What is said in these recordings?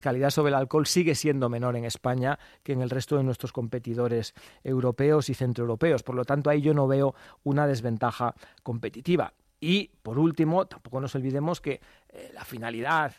fiscalidad sobre el alcohol sigue siendo menor en España que en el resto de nuestros competidores europeos y centroeuropeos. Por lo tanto, ahí yo no veo una desventaja competitiva. Y, por último, tampoco nos olvidemos que la finalidad,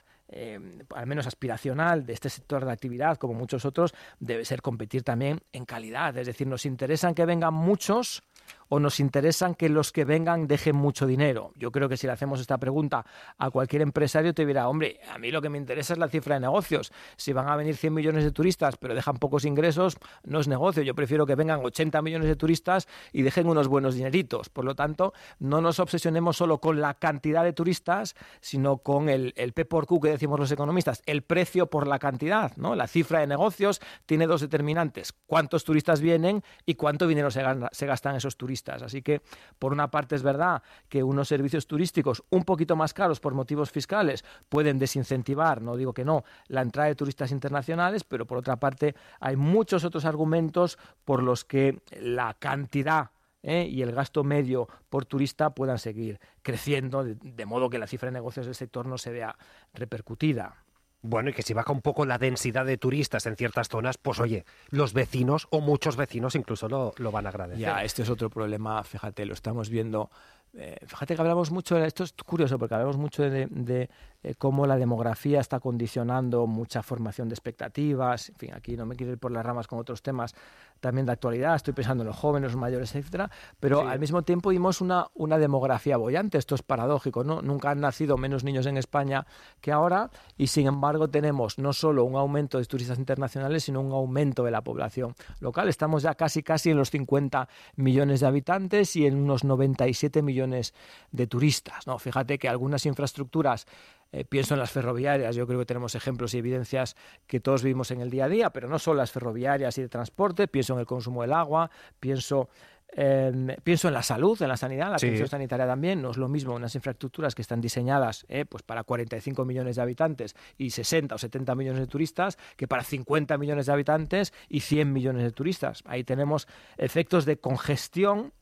al menos aspiracional, de este sector de actividad, como muchos otros, debe ser competir también en calidad. Es decir, nos interesan que vengan muchos o nos interesan que los que vengan dejen mucho dinero. Yo creo que si le hacemos esta pregunta a cualquier empresario te dirá, hombre, a mí lo que me interesa es la cifra de negocios. Si van a venir 100 millones de turistas pero dejan pocos ingresos, no es negocio. Yo prefiero que vengan 80 millones de turistas y dejen unos buenos dineritos. Por lo tanto, no nos obsesionemos solo con la cantidad de turistas, sino con el P por Q que decimos los economistas, el precio por la cantidad, ¿no? La cifra de negocios tiene dos determinantes: cuántos turistas vienen y cuánto dinero se gastan esos turistas. Así que, por una parte, es verdad que unos servicios turísticos un poquito más caros por motivos fiscales pueden desincentivar, no digo que no, la entrada de turistas internacionales, pero por otra parte hay muchos otros argumentos por los que la cantidad y el gasto medio por turista puedan seguir creciendo, de modo que la cifra de negocios del sector no se vea repercutida. Bueno, y que si baja un poco la densidad de turistas en ciertas zonas, pues oye, los vecinos o muchos vecinos incluso lo van a agradecer. Ya, este es otro problema, fíjate, lo estamos viendo. Fíjate que hablamos mucho, esto es curioso porque hablamos mucho de cómo la demografía está condicionando mucha formación de expectativas. En fin, aquí no me quiero ir por las ramas con otros temas también de actualidad, estoy pensando en los jóvenes, los mayores, etcétera, pero sí, al mismo tiempo vimos una demografía boyante. Esto es paradójico, ¿no? Nunca han nacido menos niños en España que ahora, y sin embargo tenemos no solo un aumento de turistas internacionales, sino un aumento de la población local. Estamos ya casi en los 50 millones de habitantes y en unos 97 millones de turistas, ¿no? Fíjate que algunas infraestructuras, pienso en las ferroviarias, yo creo que tenemos ejemplos y evidencias que todos vivimos en el día a día, pero no solo las ferroviarias y de transporte, pienso en el consumo del agua, pienso en la salud, en la sanidad, la atención sanitaria también. No es lo mismo unas infraestructuras que están diseñadas pues para 45 millones de habitantes y 60 o 70 millones de turistas que para 50 millones de habitantes y 100 millones de turistas. Ahí tenemos efectos de congestión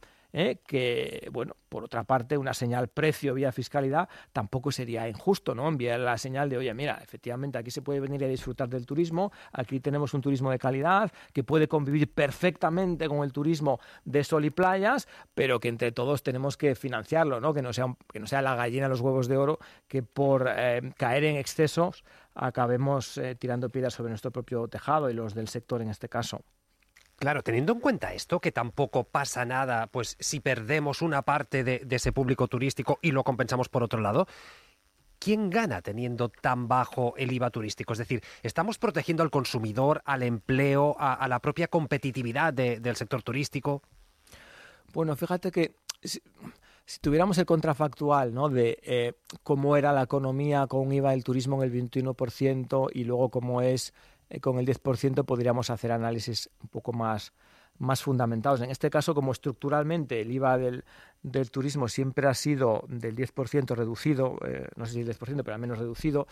que, bueno, por otra parte, una señal precio vía fiscalidad tampoco sería injusto, ¿no? Enviar la señal de, oye, mira, efectivamente aquí se puede venir a disfrutar del turismo, aquí tenemos un turismo de calidad que puede convivir perfectamente con el turismo de sol y playas, pero que entre todos tenemos que financiarlo, ¿no? Que no sea la gallina de los huevos de oro, que por caer en excesos acabemos tirando piedras sobre nuestro propio tejado y los del sector en este caso. Claro, teniendo en cuenta esto, que tampoco pasa nada, pues si perdemos una parte de ese público turístico y lo compensamos por otro lado, ¿quién gana teniendo tan bajo el IVA turístico? Es decir, ¿estamos protegiendo al consumidor, al empleo, a la propia competitividad del sector turístico? Bueno, fíjate que si tuviéramos el contrafactual, ¿no?, de cómo era la economía con un IVA del turismo en el 21% y luego cómo es con el 10%, podríamos hacer análisis un poco más fundamentados. En este caso, como estructuralmente el IVA del turismo siempre ha sido del 10% reducido, no sé si el 10%, pero al menos reducido,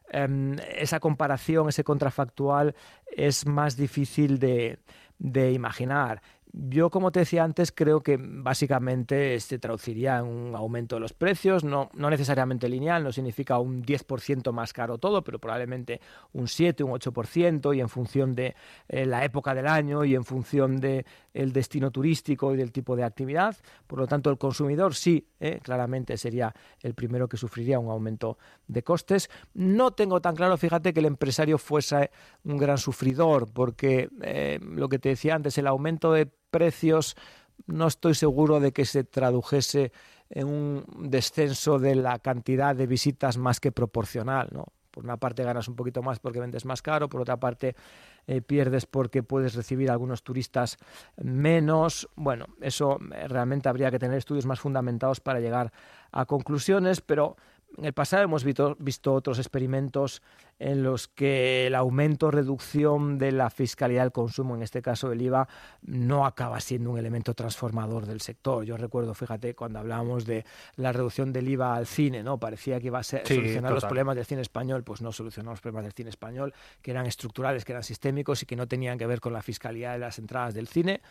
esa comparación, ese contrafactual es más difícil de imaginar. Yo, como te decía antes, creo que básicamente se traduciría en un aumento de los precios, no necesariamente lineal, no significa un 10% más caro todo, pero probablemente un 7, un 8%, y en función de la época del año y en función de el destino turístico y del tipo de actividad. Por lo tanto, el consumidor sí, claramente sería el primero que sufriría un aumento de costes. No tengo tan claro, fíjate, que el empresario fuese un gran sufridor, porque lo que te decía antes, el aumento de precios, no estoy seguro de que se tradujese en un descenso de la cantidad de visitas más que proporcional, ¿no? Por una parte ganas un poquito más porque vendes más caro, por otra parte pierdes porque puedes recibir algunos turistas menos. Bueno, eso realmente habría que tener estudios más fundamentados para llegar a conclusiones, pero en el pasado hemos visto otros experimentos en los que el aumento o reducción de la fiscalidad del consumo, en este caso el IVA, no acaba siendo un elemento transformador del sector. Yo recuerdo, fíjate, cuando hablábamos de la reducción del IVA al cine, ¿no? Parecía que iba a solucionar los problemas del cine español. Pues no solucionó los problemas del cine español, que eran estructurales, que eran sistémicos y que no tenían que ver con la fiscalidad de las entradas del cine.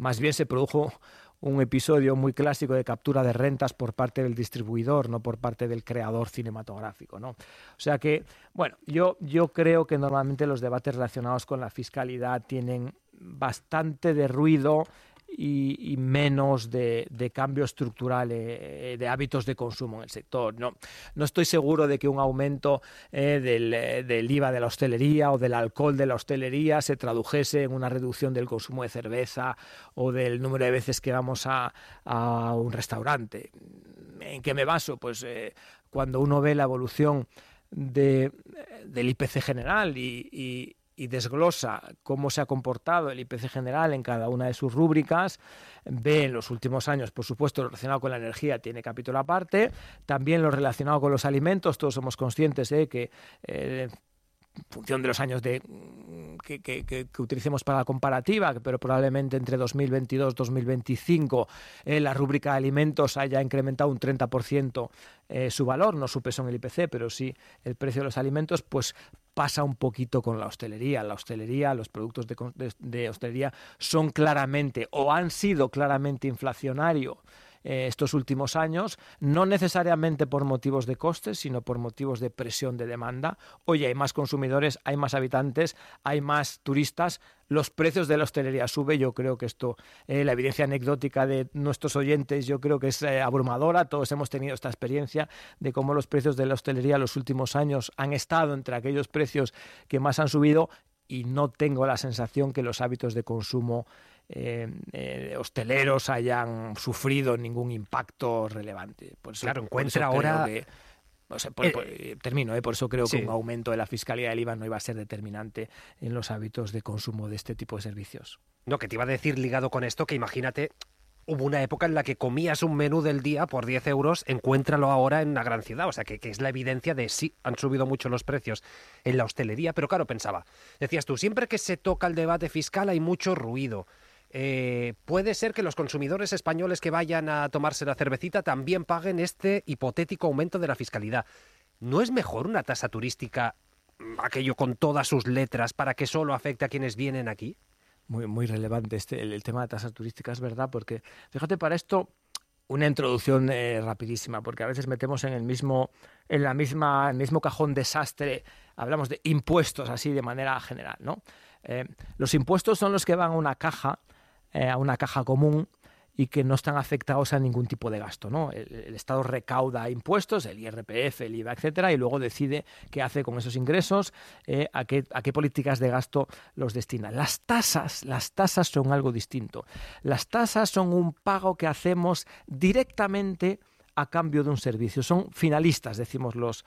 más bien se produjo un episodio muy clásico de captura de rentas por parte del distribuidor, no por parte del creador cinematográfico, ¿no? O sea que, bueno, yo creo que normalmente los debates relacionados con la fiscalidad tienen bastante de ruido y menos de cambio estructural de hábitos de consumo en el sector. No estoy seguro de que un aumento del IVA de la hostelería o del alcohol de la hostelería se tradujese en una reducción del consumo de cerveza o del número de veces que vamos a un restaurante. ¿En qué me baso? Pues cuando uno ve la evolución del IPC general y desglosa cómo se ha comportado el IPC general en cada una de sus rúbricas, ve en los últimos años, por supuesto, lo relacionado con la energía tiene capítulo aparte, también lo relacionado con los alimentos, todos somos conscientes que en función de los años que utilicemos para la comparativa, pero probablemente entre 2022 y 2025 la rúbrica de alimentos haya incrementado un 30% su valor, no su peso en el IPC, pero sí el precio de los alimentos, pues pasa un poquito con la hostelería. La hostelería, los productos de hostelería son claramente o han sido claramente inflacionarios estos últimos años, no necesariamente por motivos de costes, sino por motivos de presión de demanda. Oye, hay más consumidores, hay más habitantes, hay más turistas, los precios de la hostelería suben. Yo creo que esto, la evidencia anecdótica de nuestros oyentes, yo creo que es abrumadora. Todos hemos tenido esta experiencia de cómo los precios de la hostelería los últimos años han estado entre aquellos precios que más han subido, y no tengo la sensación que los hábitos de consumo hosteleros hayan sufrido ningún impacto relevante. Por eso, claro, encuentra ahora... termino, por eso creo que un aumento de la fiscalidad del IVA no iba a ser determinante en los hábitos de consumo de este tipo de servicios. No, que te iba a decir ligado con esto, que imagínate, hubo una época en la que comías un menú del día por 10 euros, encuéntralo ahora en una gran ciudad. O sea, que es la evidencia de sí, han subido mucho los precios en la hostelería, pero claro, pensaba, decías tú, siempre que se toca el debate fiscal hay mucho ruido. Puede ser que los consumidores españoles que vayan a tomarse la cervecita también paguen este hipotético aumento de la fiscalidad. ¿No es mejor una tasa turística, aquello con todas sus letras, para que solo afecte a quienes vienen aquí? Muy relevante el tema de tasas turísticas, ¿verdad? Porque, fíjate, para esto, una introducción rapidísima, porque a veces metemos en el mismo cajón desastre, hablamos de impuestos así de manera general, ¿no? Los impuestos son los que van a una caja común y que no están afectados a ningún tipo de gasto, ¿no? El Estado recauda impuestos, el IRPF, el IVA, etcétera, y luego decide qué hace con esos ingresos, a qué políticas de gasto los destina. Las tasas son algo distinto. Las tasas son un pago que hacemos directamente a cambio de un servicio. Son finalistas, decimos los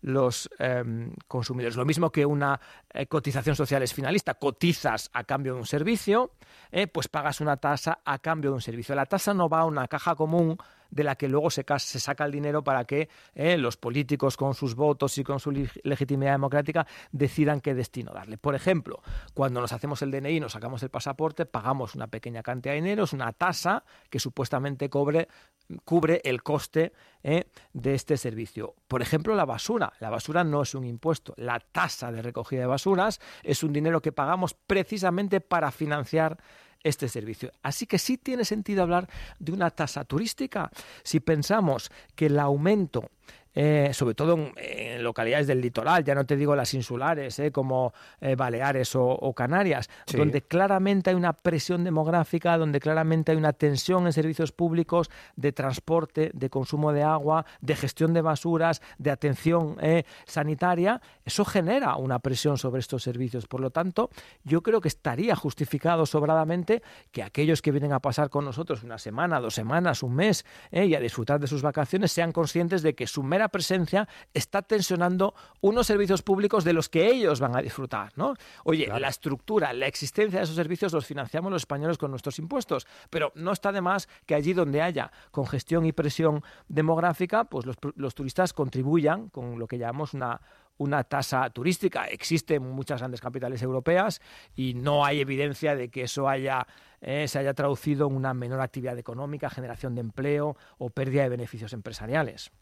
consumidores. Lo mismo que una cotización social es finalista. Cotizas a cambio de un servicio, pues pagas una tasa a cambio de un servicio. La tasa no va a una caja común de la que luego se saca el dinero para que los políticos, con sus votos y con su legitimidad democrática, decidan qué destino darle. Por ejemplo, cuando nos hacemos el DNI, nos sacamos el pasaporte, pagamos una pequeña cantidad de dinero, es una tasa que supuestamente cubre el coste de este servicio. Por ejemplo, la basura. La basura no es un impuesto. La tasa de recogida de basuras es un dinero que pagamos precisamente para financiar este servicio. Así que sí tiene sentido hablar de una tasa turística si pensamos que el aumento, sobre todo en localidades del litoral, ya no te digo las insulares, como Baleares o Canarias, sí, donde claramente hay una presión demográfica, donde claramente hay una tensión en servicios públicos de transporte, de consumo de agua, de gestión de basuras, de atención sanitaria. Eso genera una presión sobre estos servicios. Por lo tanto, yo creo que estaría justificado sobradamente que aquellos que vienen a pasar con nosotros una semana, 2 semanas, un mes, y a disfrutar de sus vacaciones, sean conscientes de que su mera presencia está tensionando unos servicios públicos de los que ellos van a disfrutar, ¿no? Oye, claro, la estructura, la existencia de esos servicios los financiamos los españoles con nuestros impuestos, pero no está de más que allí donde haya congestión y presión demográfica, pues los turistas contribuyan con lo que llamamos una tasa turística. Existe en muchas grandes capitales europeas y no hay evidencia de que eso se haya traducido en una menor actividad económica, generación de empleo o pérdida de beneficios empresariales.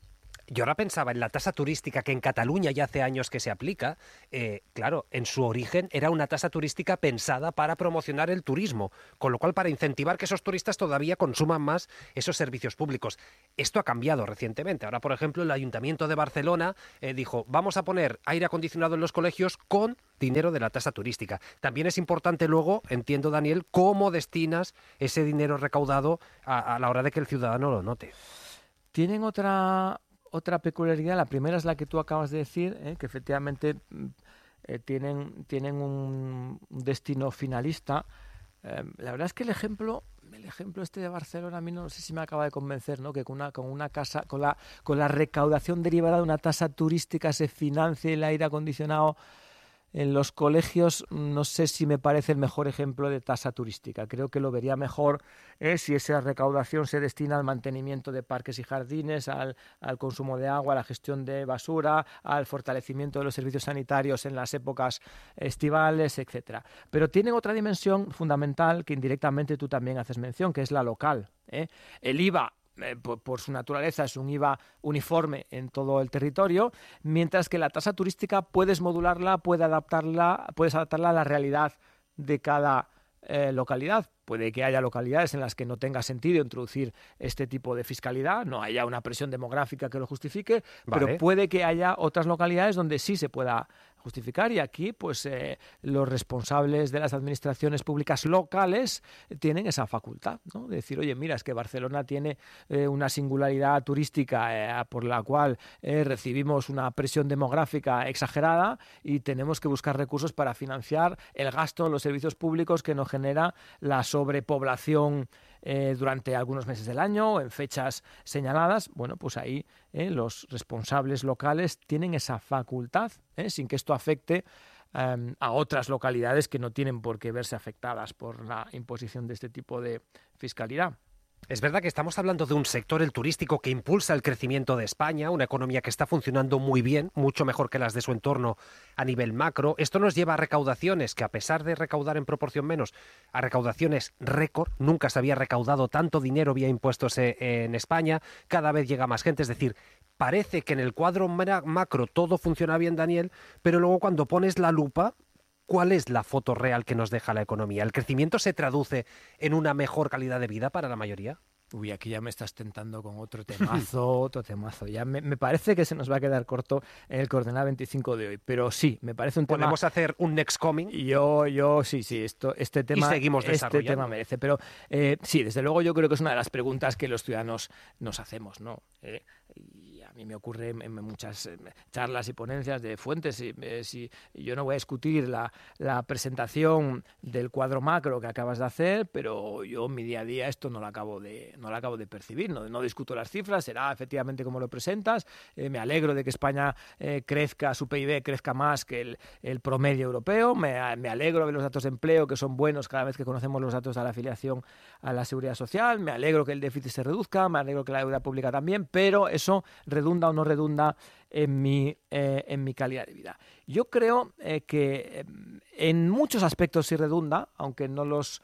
Yo ahora pensaba en la tasa turística que en Cataluña ya hace años que se aplica. Claro, en su origen era una tasa turística pensada para promocionar el turismo, con lo cual para incentivar que esos turistas todavía consuman más esos servicios públicos. Esto ha cambiado recientemente. Ahora, por ejemplo, el Ayuntamiento de Barcelona dijo, vamos a poner aire acondicionado en los colegios con dinero de la tasa turística. También es importante luego, entiendo, Daniel, cómo destinas ese dinero recaudado a la hora de que el ciudadano lo note. Tienen otra peculiaridad. La primera es la que tú acabas de decir, que efectivamente tienen un destino finalista. La verdad es que el ejemplo este de Barcelona a mí no sé si me acaba de convencer, ¿no? Que con una casa, con la recaudación derivada de una tasa turística se financie el aire acondicionado en los colegios. No sé si me parece el mejor ejemplo de tasa turística. Creo que lo vería mejor si esa recaudación se destina al mantenimiento de parques y jardines, al consumo de agua, a la gestión de basura, al fortalecimiento de los servicios sanitarios en las épocas estivales, etcétera. Pero tiene otra dimensión fundamental que indirectamente tú también haces mención, que es la local. El IVA, por su naturaleza, es un IVA uniforme en todo el territorio, mientras que la tasa turística puedes modularla, puedes adaptarla a la realidad de cada localidad. Puede que haya localidades en las que no tenga sentido introducir este tipo de fiscalidad, no haya una presión demográfica que lo justifique, Vale. pero puede que haya otras localidades donde sí se pueda justificar, y aquí pues los responsables de las administraciones públicas locales tienen esa facultad, ¿no? De decir, oye, mira, es que Barcelona tiene una singularidad turística por la cual recibimos una presión demográfica exagerada y tenemos que buscar recursos para financiar el gasto en los servicios públicos que nos genera la sobrepoblación durante algunos meses del año, en fechas señaladas. Bueno, pues ahí los responsables locales tienen esa facultad, sin que esto afecte a otras localidades que no tienen por qué verse afectadas por la imposición de este tipo de fiscalidad. Es verdad que estamos hablando de un sector, el turístico, que impulsa el crecimiento de España, una economía que está funcionando muy bien, mucho mejor que las de su entorno a nivel macro. Esto nos lleva a recaudaciones que, a pesar de recaudar en proporción menos, a recaudaciones récord. Nunca se había recaudado tanto dinero vía impuestos en España. Cada vez llega más gente. Es decir, parece que en el cuadro macro todo funciona bien, Daniel, pero luego cuando pones la lupa, ¿cuál es la foto real que nos deja la economía? ¿El crecimiento se traduce en una mejor calidad de vida para la mayoría? Uy, aquí ya me estás tentando con otro temazo, Ya me parece que se nos va a quedar corto en el Coordenada 25 de hoy, pero sí, me parece un tema... ¿Podemos hacer un next coming? Sí, este tema... Y seguimos desarrollando. Este tema merece, pero sí, desde luego yo creo que es una de las preguntas que los ciudadanos nos hacemos, ¿no? Y a mí me ocurre en muchas charlas y ponencias de fuentes, si yo no voy a discutir la presentación del cuadro macro que acabas de hacer, pero yo en mi día a día esto no lo acabo de percibir, no discuto las cifras, será efectivamente como lo presentas. Me alegro de que España su PIB crezca más que el promedio europeo, me alegro de los datos de empleo que son buenos cada vez que conocemos los datos de la afiliación a la Seguridad Social, me alegro que el déficit se reduzca, me alegro que la deuda pública también, pero eso redunda o no redunda en mi calidad de vida. Yo creo que en muchos aspectos sí redunda, aunque no los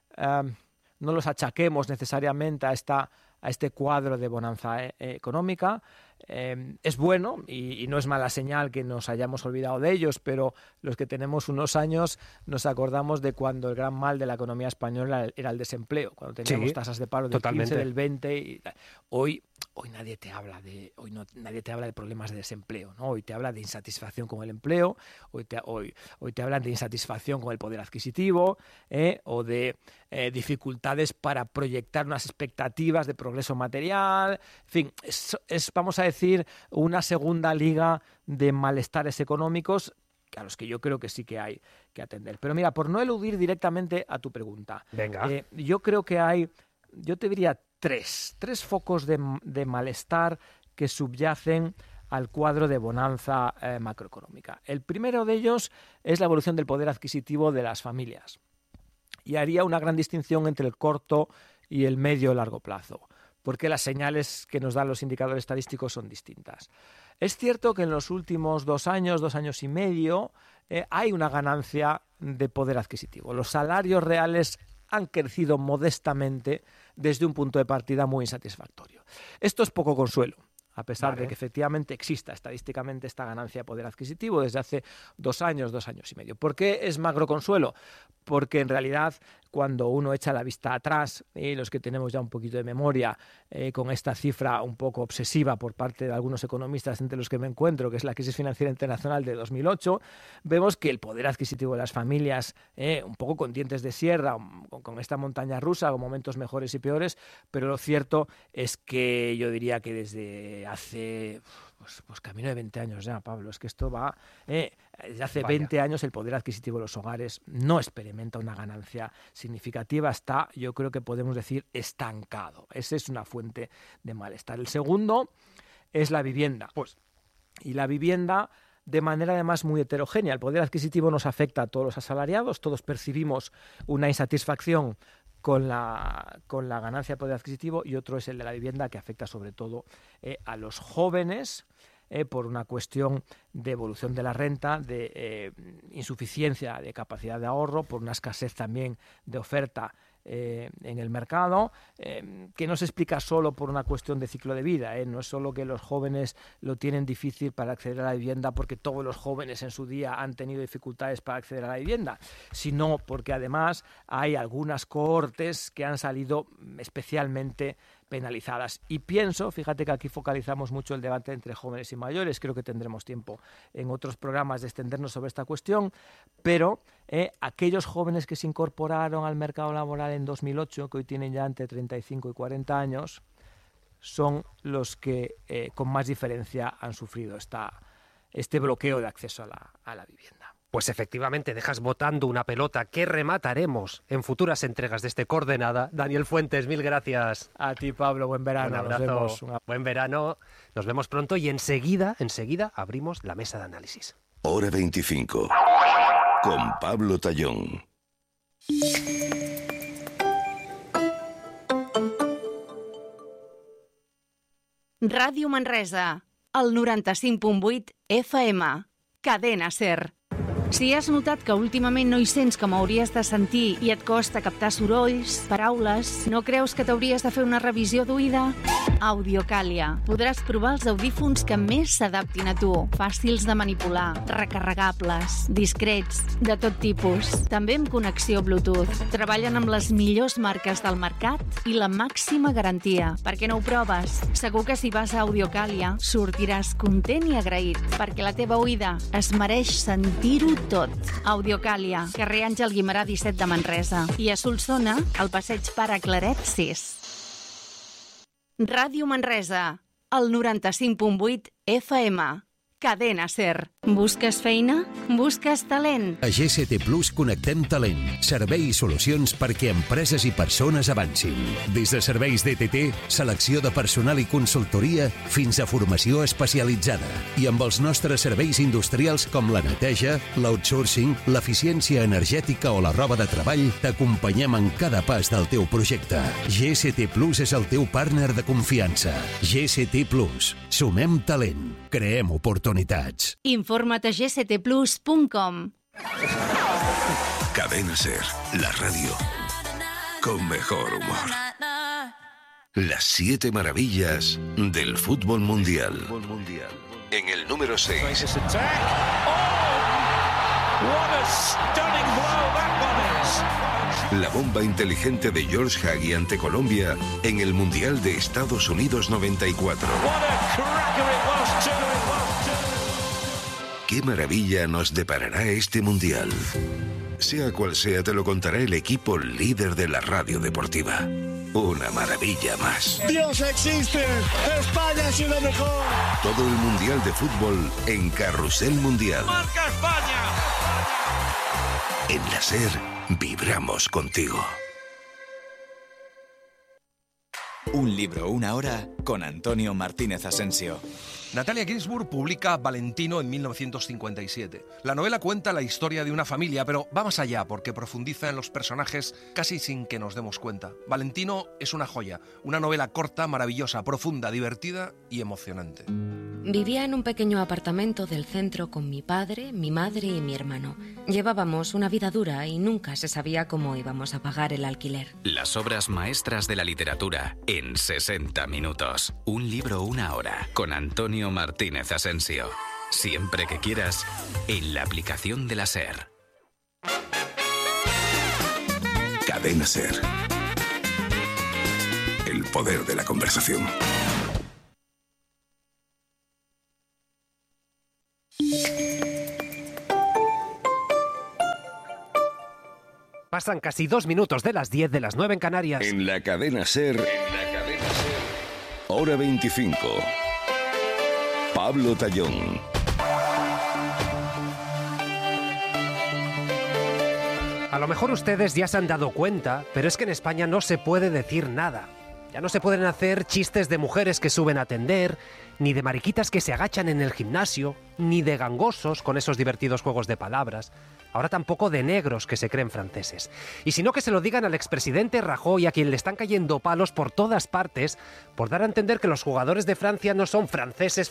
achaquemos necesariamente a este cuadro de bonanza económica. Es bueno y no es mala señal que nos hayamos olvidado de ellos, pero los que tenemos unos años nos acordamos de cuando el gran mal de la economía española era el desempleo, cuando teníamos tasas de paro del 15, del 20 y hoy nadie te habla nadie te habla de problemas de desempleo, ¿no? Hoy te habla de insatisfacción con el empleo, hoy te hablan de insatisfacción con el poder adquisitivo, o de dificultades para proyectar unas expectativas de progreso material. En fin, vamos a decir, una segunda liga de malestares económicos a los que yo creo que sí que hay que atender. Pero mira, por no eludir directamente a tu pregunta, venga, yo creo que yo te diría tres focos de malestar que subyacen al cuadro de bonanza macroeconómica. El primero de ellos es la evolución del poder adquisitivo de las familias. Y haría una gran distinción entre el corto y el medio y largo plazo, porque las señales que nos dan los indicadores estadísticos son distintas. Es cierto que en los últimos 2 años y medio, hay una ganancia de poder adquisitivo. Los salarios reales han crecido modestamente desde un punto de partida muy insatisfactorio. Esto es poco consuelo. a pesar de que efectivamente exista estadísticamente esta ganancia de poder adquisitivo desde hace 2 años, 2 años y medio. ¿Por qué es magro consuelo? Porque en realidad cuando uno echa la vista atrás, los que tenemos ya un poquito de memoria, con esta cifra un poco obsesiva por parte de algunos economistas entre los que me encuentro, que es la crisis financiera internacional de 2008, vemos que el poder adquisitivo de las familias, un poco con dientes de sierra, con esta montaña rusa, con momentos mejores y peores, pero lo cierto es que yo diría que desde hace... Pues camino de 20 años ya, Pablo, es que esto va... desde hace 20 años el poder adquisitivo de los hogares no experimenta una ganancia significativa, está, yo creo que podemos decir, estancado. Esa es una fuente de malestar. El segundo es la vivienda. Y la vivienda de manera además muy heterogénea. El poder adquisitivo nos afecta a todos los asalariados, todos percibimos una insatisfacción con la ganancia de poder adquisitivo, y otro es el de la vivienda, que afecta sobre todo a los jóvenes, por una cuestión de evolución de la renta, de insuficiencia de capacidad de ahorro, por una escasez también de oferta en el mercado, que no se explica solo por una cuestión de ciclo de vida, no es solo que los jóvenes lo tienen difícil para acceder a la vivienda porque todos los jóvenes en su día han tenido dificultades para acceder a la vivienda, sino porque además hay algunas cohortes que han salido especialmente penalizadas. Y pienso, fíjate que aquí focalizamos mucho el debate entre jóvenes y mayores, creo que tendremos tiempo en otros programas de extendernos sobre esta cuestión, pero aquellos jóvenes que se incorporaron al mercado laboral en 2008, que hoy tienen ya entre 35 y 40 años, son los que con más diferencia han sufrido este bloqueo de acceso a la vivienda. Pues efectivamente, dejas botando una pelota que remataremos en futuras entregas de este Coordenada. Daniel Fuentes, mil gracias. A ti, Pablo, buen verano. Un abrazo, nos vemos. Buen verano, nos vemos pronto y enseguida abrimos la mesa de análisis. Hora 25, con Pablo Tallón. Ràdio Manresa, el 95.8 FM, Cadena SER. Si has notat que últimament no hi sents com hauries de sentir i et costa captar sorolls, paraules, no creus que t'hauries de fer una revisió d'oïda? Audiocàlia. Podràs provar els audífons que més s'adaptin a tu. Fàcils de manipular, recarregables, discrets, de tot tipus. També amb connexió Bluetooth. Treballen amb les millors marques del mercat i la màxima garantia. Per què no ho proves? Segur que si vas a Audiocàlia sortiràs content i agraït, perquè la teva oïda es mereix sentir-ho tot. Audiocàlia, carrer Àngel Guimerà 17 de Manresa. I a Solsona, al passeig Pare Claret 6. Ràdio Manresa, el 95.8 FM. Cadena SER. Busques feina? Busques talent? A GCT Plus connectem talent, servei i solucions perquè empreses i persones avancin. Des de serveis DTT, selecció de personal i consultoria, fins a formació especialitzada. I amb els nostres serveis industrials com la neteja, l'outsourcing, l'eficiència energètica o la roba de treball, t'acompanyem en cada pas del teu projecte. GCT Plus és el teu partner de confiança. GCT Plus. Sumem talent. Creem oportunitats. Informa't a gctplus.com. Cadena SER, la radio con mejor humor. Las 7 maravillas del fútbol mundial. En el número 6. La bomba inteligente de George Hagi ante Colombia en el Mundial de Estados Unidos 94. ¿Qué maravilla nos deparará este Mundial? Sea cual sea, te lo contará el equipo líder de la radio deportiva. Una maravilla más. ¡Dios existe! ¡España es lo mejor! Todo el Mundial de Fútbol en Carrusel Mundial. ¡Marca España! En la SER, vibramos contigo. Un libro, una hora, con Antonio Martínez Asensio. Natalia Ginzburg publica Valentino en 1957. La novela cuenta la historia de una familia, pero va más allá porque profundiza en los personajes casi sin que nos demos cuenta. Valentino es una joya, una novela corta, maravillosa, profunda, divertida y emocionante. Vivía en un pequeño apartamento del centro con mi padre, mi madre y mi hermano. Llevábamos una vida dura y nunca se sabía cómo íbamos a pagar el alquiler. Las obras maestras de la literatura en 60 minutos. Un libro, una hora, con Antonio Martínez Asensio. Siempre que quieras, en la aplicación de la SER. Cadena SER. El poder de la conversación. Pasan casi 2 minutos de las 10 de las 9 en Canarias. En la cadena SER. Hora 25. Pablo Tallón. A lo mejor ustedes ya se han dado cuenta, pero es que en España no se puede decir nada. Ya no se pueden hacer chistes de mujeres que suben a atender, ni de mariquitas que se agachan en el gimnasio, ni de gangosos con esos divertidos juegos de palabras. Ahora tampoco de negros que se creen franceses. Y si no, que se lo digan al expresidente Rajoy, a quien le están cayendo palos por todas partes, por dar a entender que los jugadores de Francia no son franceses,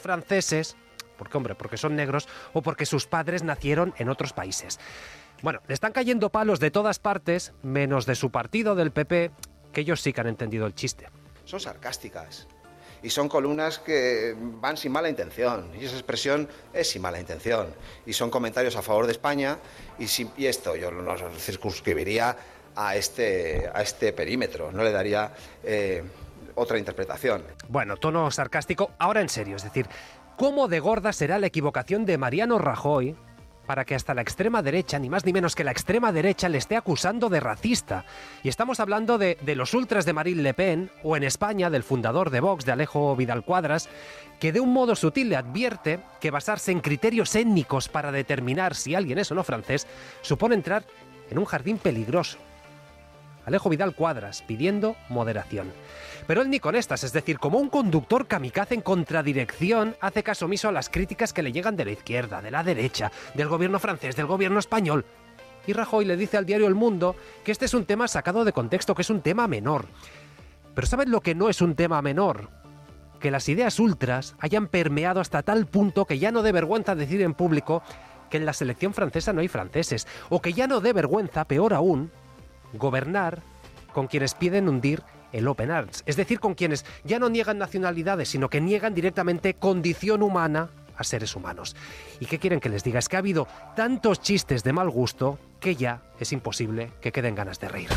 porque son negros o porque sus padres nacieron en otros países. Bueno, le están cayendo palos de todas partes, menos de su partido, del PP, que ellos sí que han entendido el chiste. Son sarcásticas y son columnas que van sin mala intención, y esa expresión es sin mala intención, y son comentarios a favor de España, y esto yo lo circunscribiría a este perímetro, no le daría otra interpretación. Bueno, tono sarcástico, ahora en serio, es decir, ¿cómo de gorda será la equivocación de Mariano Rajoy para que hasta la extrema derecha, ni más ni menos que la extrema derecha, le esté acusando de racista? Y estamos hablando de los ultras de Marine Le Pen, o en España del fundador de Vox, de Alejo Vidal Cuadras, que de un modo sutil le advierte que basarse en criterios étnicos para determinar si alguien es o no francés supone entrar en un jardín peligroso. Alejo Vidal Cuadras, pidiendo moderación. Pero él ni con estas, es decir, como un conductor kamikaze en contradirección, hace caso omiso a las críticas que le llegan de la izquierda, de la derecha, del gobierno francés, del gobierno español. Y Rajoy le dice al diario El Mundo que este es un tema sacado de contexto, que es un tema menor. Pero ¿saben lo que no es un tema menor? Que las ideas ultras hayan permeado hasta tal punto que ya no dé vergüenza decir en público que en la selección francesa no hay franceses, o que ya no dé vergüenza, peor aún, gobernar con quienes piden hundir el Open Arms, es decir, con quienes ya no niegan nacionalidades, sino que niegan directamente condición humana a seres humanos. ¿Y qué quieren que les diga? Es que ha habido tantos chistes de mal gusto que ya es imposible que queden ganas de reír.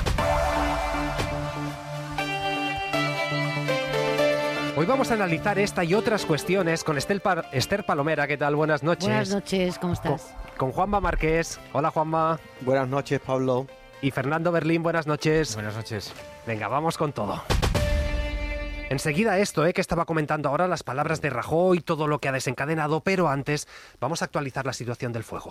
Hoy vamos a analizar esta y otras cuestiones con Esther Palomera. ¿Qué tal? Buenas noches. Buenas noches, ¿cómo estás? Con Juanma Márquez. Hola, Juanma. Buenas noches, Pablo. Y Fernando Berlín, buenas noches. Buenas noches. Venga, vamos con todo. Enseguida esto, que estaba comentando ahora, las palabras de Rajoy, todo lo que ha desencadenado, pero antes vamos a actualizar la situación del fuego.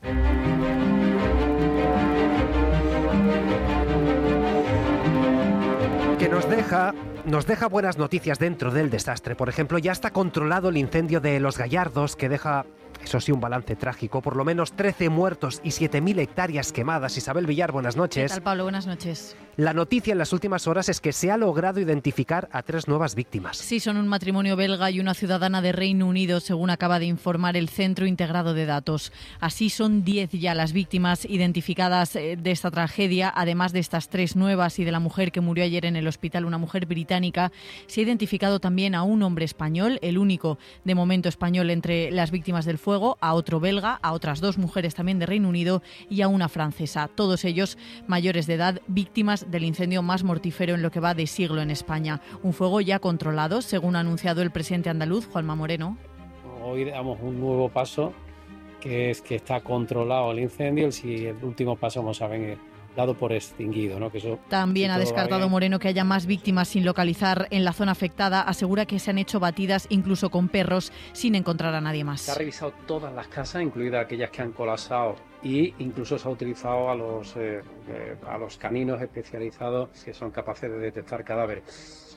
Que nos deja buenas noticias dentro del desastre. Por ejemplo, ya está controlado el incendio de Los Gallardos, que deja, eso sí, un balance trágico. Por lo menos 13 muertos y 7.000 hectáreas quemadas. Isabel Villar, buenas noches. ¿Qué tal, Pablo? Buenas noches. La noticia en las últimas horas es que se ha logrado identificar a 3 nuevas víctimas. Sí, son un matrimonio belga y una ciudadana de Reino Unido, según acaba de informar el Centro Integrado de Datos. Así son 10 ya las víctimas identificadas de esta tragedia. Además de estas 3 nuevas y de la mujer que murió ayer en el hospital, una mujer británica, se ha identificado también a un hombre español, el único de momento español entre las víctimas del fuego, a otro belga, a otras 2 mujeres también de Reino Unido y a una francesa. Todos ellos mayores de edad, víctimas del incendio más mortífero en lo que va de siglo en España. Un fuego ya controlado, según ha anunciado el presidente andaluz, Juanma Moreno. Hoy damos un nuevo paso, que es que está controlado el incendio, y el último paso, como saben, dado por extinguido, ¿no? Que eso, también ha descartado Moreno que haya más víctimas sin localizar en la zona afectada. Asegura que se han hecho batidas incluso con perros sin encontrar a nadie más. Se ha revisado todas las casas, incluidas aquellas que han colapsado, y incluso se ha utilizado a los caninos especializados que son capaces de detectar cadáveres.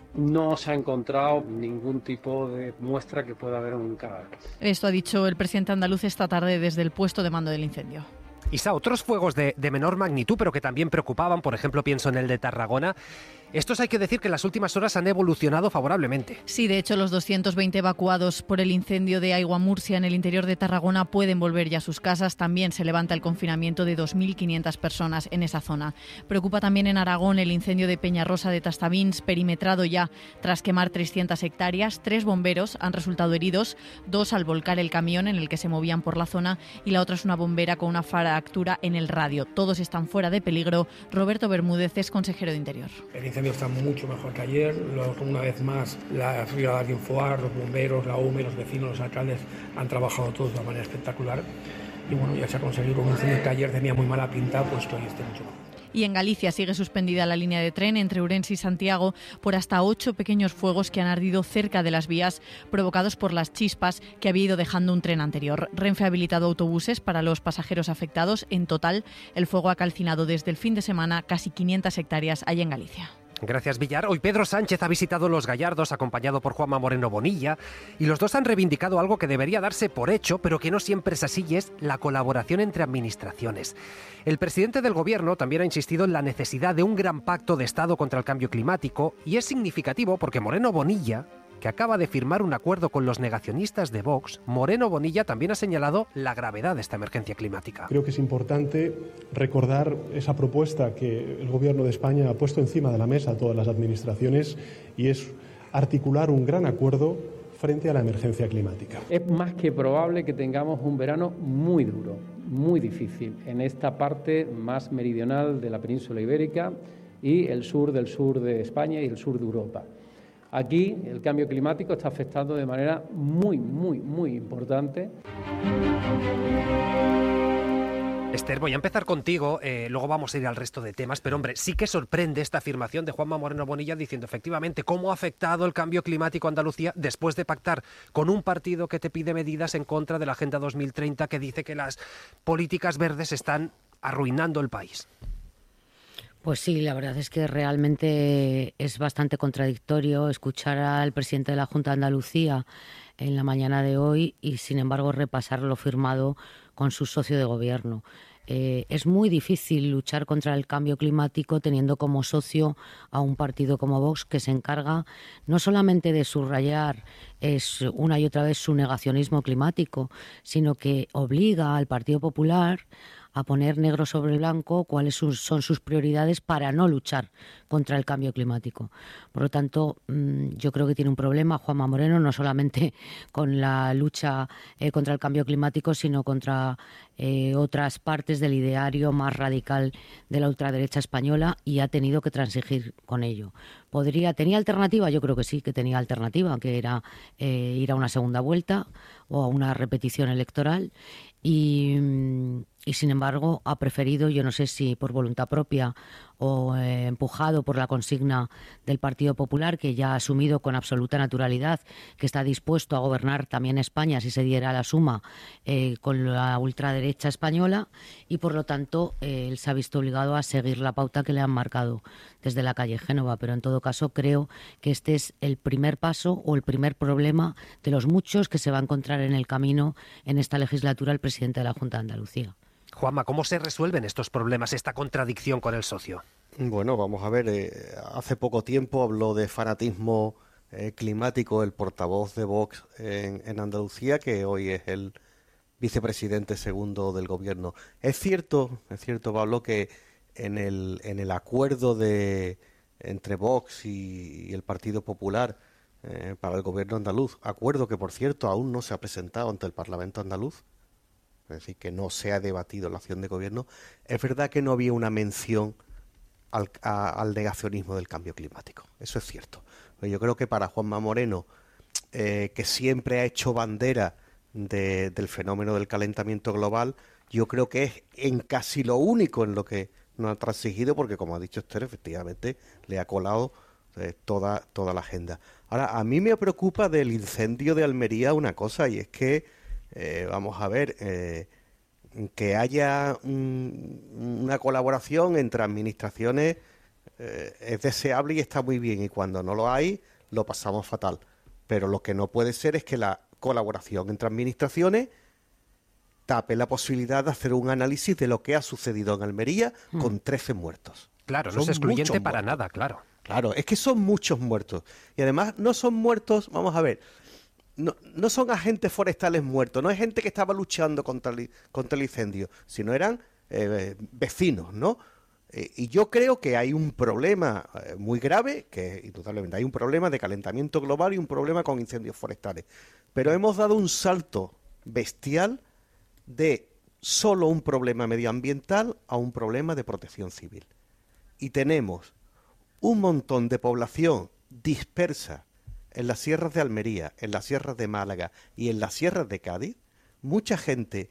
no se ha encontrado ningún tipo de muestra que pueda haber un cadáver. Esto ha dicho el presidente andaluz esta tarde desde el puesto de mando del incendio. Isa, otros fuegos de menor magnitud, pero que también preocupaban, por ejemplo, pienso en el de Tarragona. Estos hay que decir que en las últimas horas han evolucionado favorablemente. Sí, de hecho, los 220 evacuados por el incendio de Aigua Murcia en el interior de Tarragona pueden volver ya a sus casas. También se levanta el confinamiento de 2.500 personas en esa zona. Preocupa también en Aragón el incendio de Peñarrosa de Tastavins, perimetrado ya tras quemar 300 hectáreas. 3 bomberos han resultado heridos, 2 al volcar el camión en el que se movían por la zona y la otra es una bombera con una fractura en el radio. Todos están fuera de peligro. Roberto Bermúdez es consejero de Interior. El incendio está mucho mejor que ayer. Una vez más, las brigadas de Infoar, los bomberos, la UME, los vecinos, los alcaldes han trabajado todos de una manera espectacular. Y bueno, ya se ha conseguido un incendio que ayer tenía muy mala pinta, pues que hoy esté mucho mejor. Y en Galicia sigue suspendida la línea de tren entre Ourense y Santiago por hasta 8 pequeños fuegos que han ardido cerca de las vías provocados por las chispas que había ido dejando un tren anterior. Renfe ha habilitado autobuses para los pasajeros afectados. En total, el fuego ha calcinado desde el fin de semana casi 500 hectáreas allá en Galicia. Gracias, Villar. Hoy Pedro Sánchez ha visitado Los Gallardos acompañado por Juanma Moreno Bonilla y los dos han reivindicado algo que debería darse por hecho, pero que no siempre es así, y es la colaboración entre administraciones. El presidente del Gobierno también ha insistido en la necesidad de un gran pacto de Estado contra el cambio climático y es significativo porque Moreno Bonilla, que acaba de firmar un acuerdo con los negacionistas de Vox, Moreno Bonilla también ha señalado la gravedad de esta emergencia climática. Creo que es importante recordar esa propuesta que el Gobierno de España ha puesto encima de la mesa a todas las administraciones y es articular un gran acuerdo frente a la emergencia climática. Es más que probable que tengamos un verano muy duro, muy difícil, en esta parte más meridional de la península ibérica y el sur de España y el sur de Europa. Aquí el cambio climático está afectando de manera muy importante. Esther, voy a empezar contigo, luego vamos a ir al resto de temas, pero hombre, sí que sorprende esta afirmación de Juanma Moreno Bonilla diciendo efectivamente cómo ha afectado el cambio climático a Andalucía después de pactar con un partido que te pide medidas en contra de la Agenda 2030 que dice que las políticas verdes están arruinando el país. Pues sí, la verdad es que realmente es bastante contradictorio escuchar al presidente de la Junta de Andalucía en la mañana de hoy y, sin embargo, repasar lo firmado con su socio de gobierno. Es muy difícil luchar contra el cambio climático teniendo como socio a un partido como Vox que se encarga no solamente de subrayar una y otra vez su negacionismo climático, sino que obliga al Partido Popular a poner negro sobre blanco cuáles son sus prioridades para no luchar contra el cambio climático. Por lo tanto, yo creo que tiene un problema Juanma Moreno, no solamente con la lucha contra el cambio climático, sino contra otras partes del ideario más radical de la ultraderecha española y ha tenido que transigir con ello. ¿Tenía alternativa? Yo creo que sí, que tenía alternativa, que era ir a una segunda vuelta o a una repetición electoral y sin embargo ha preferido, yo no sé si por voluntad propia o empujado por la consigna del Partido Popular, que ya ha asumido con absoluta naturalidad que está dispuesto a gobernar también España si se diera la suma con la ultraderecha española y por lo tanto él se ha visto obligado a seguir la pauta que le han marcado desde la calle Génova, pero en todo caso creo que este es el primer paso o el primer problema de los muchos que se va a encontrar en el camino en esta legislatura el presidente de la Junta de Andalucía. Juanma, ¿cómo se resuelven estos problemas, esta contradicción con el socio? Bueno, vamos a ver, hace poco tiempo habló de fanatismo climático el portavoz de Vox en Andalucía, que hoy es el vicepresidente segundo del gobierno. Es cierto, Pablo, que en el acuerdo entre Vox y el Partido Popular para el gobierno andaluz, acuerdo que, por cierto, aún no se ha presentado ante el Parlamento andaluz, es decir, que no se ha debatido la acción de gobierno, es verdad que no había una mención al negacionismo del cambio climático. Eso es cierto. Pero yo creo que para Juanma Moreno, que siempre ha hecho bandera del fenómeno del calentamiento global, yo creo que es en casi lo único en lo que no ha transigido, porque como ha dicho Esther, efectivamente le ha colado toda la agenda. Ahora, a mí me preocupa del incendio de Almería una cosa, y es que vamos a ver, que haya una colaboración entre administraciones es deseable y está muy bien, y cuando no lo hay, lo pasamos fatal. Pero lo que no puede ser es que la colaboración entre administraciones tape la posibilidad de hacer un análisis de lo que ha sucedido en Almería con 13 muertos. Claro, no es excluyente para nada, claro. Claro, es que son muchos muertos. Y además no son muertos, vamos a ver, no son agentes forestales muertos, no es gente que estaba luchando contra el incendio, sino eran vecinos, ¿no? Y yo creo que hay un problema muy grave, que indudablemente hay un problema de calentamiento global y un problema con incendios forestales. Pero hemos dado un salto bestial de solo un problema medioambiental a un problema de protección civil. Y tenemos un montón de población dispersa en las sierras de Almería, en las sierras de Málaga y en las sierras de Cádiz, mucha gente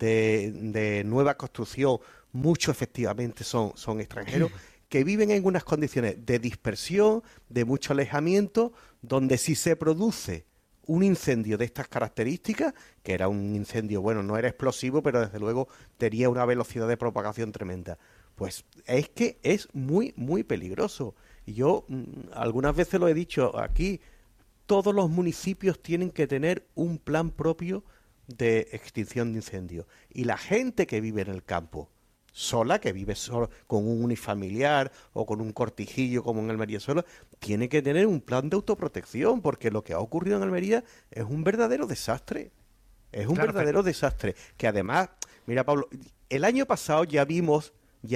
de nueva construcción, muchos efectivamente son extranjeros, que viven en unas condiciones de dispersión, de mucho alejamiento, donde si se produce un incendio de estas características, que era un incendio, bueno, no era explosivo, pero desde luego tenía una velocidad de propagación tremenda, pues es que es muy, muy peligroso. Y yo algunas veces lo he dicho aquí, todos los municipios tienen que tener un plan propio de extinción de incendios. Y la gente que vive en el campo, sola, que vive solo, con un unifamiliar o con un cortijillo como en Almería sola, tiene que tener un plan de autoprotección, porque lo que ha ocurrido en Almería es un verdadero desastre. Es un verdadero desastre. Que además, mira, Pablo, el año pasado ya vimos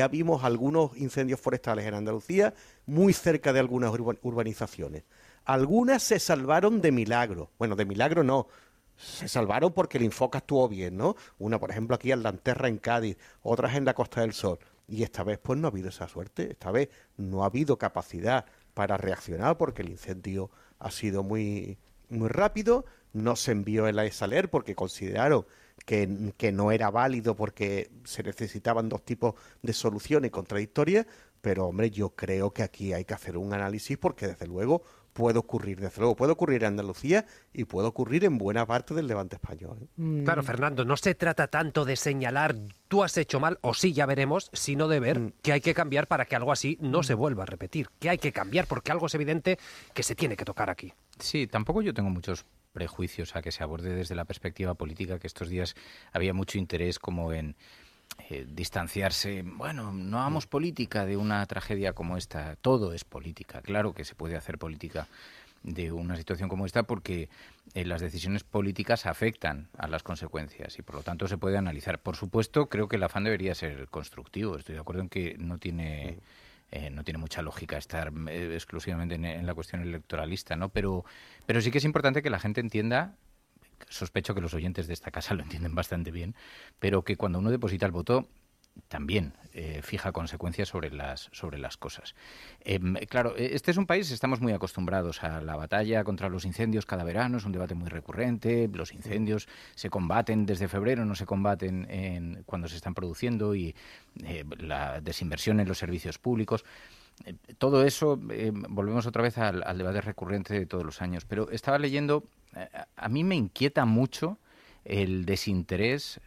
algunos incendios forestales en Andalucía, muy cerca de algunas urbanizaciones. Algunas se salvaron de milagro. Bueno, de milagro no. Se salvaron porque el Infoca estuvo bien, ¿no? Una, por ejemplo, aquí en Lanterra, en Cádiz, otras en la Costa del Sol. Y esta vez, pues, no ha habido esa suerte. Esta vez no ha habido capacidad para reaccionar porque el incendio ha sido muy, muy rápido. No se envió el AESALER porque consideraron que no era válido porque se necesitaban dos tipos de soluciones contradictorias. Pero, hombre, yo creo que aquí hay que hacer un análisis porque, desde luego, puede ocurrir en Andalucía y puede ocurrir en buena parte del Levante español. Claro, Fernando, no se trata tanto de señalar tú has hecho mal o sí, ya veremos, sino de ver que hay que cambiar para que algo así no se vuelva a repetir, que hay que cambiar porque algo es evidente que se tiene que tocar aquí. Sí, tampoco yo tengo muchos prejuicios a que se aborde desde la perspectiva política, que estos días había mucho interés como en distanciarse. Bueno, no hagamos política de una tragedia como esta. Todo es política. Claro que se puede hacer política de una situación como esta porque las decisiones políticas afectan a las consecuencias y por lo tanto se puede analizar. Por supuesto, creo que el afán debería ser constructivo. Estoy de acuerdo en que no tiene mucha lógica estar exclusivamente en la cuestión electoralista, ¿no? Pero sí que es importante que la gente entienda. Sospecho que los oyentes de esta casa lo entienden bastante bien, pero que cuando uno deposita el voto también fija consecuencias sobre las cosas. Claro, este es un país, estamos muy acostumbrados a la batalla contra los incendios cada verano, es un debate muy recurrente, los incendios se combaten desde febrero, no se combaten cuando se están produciendo y la desinversión en los servicios públicos. Todo eso, volvemos otra vez al debate recurrente de todos los años, pero estaba leyendo, a mí me inquieta mucho el desinterés,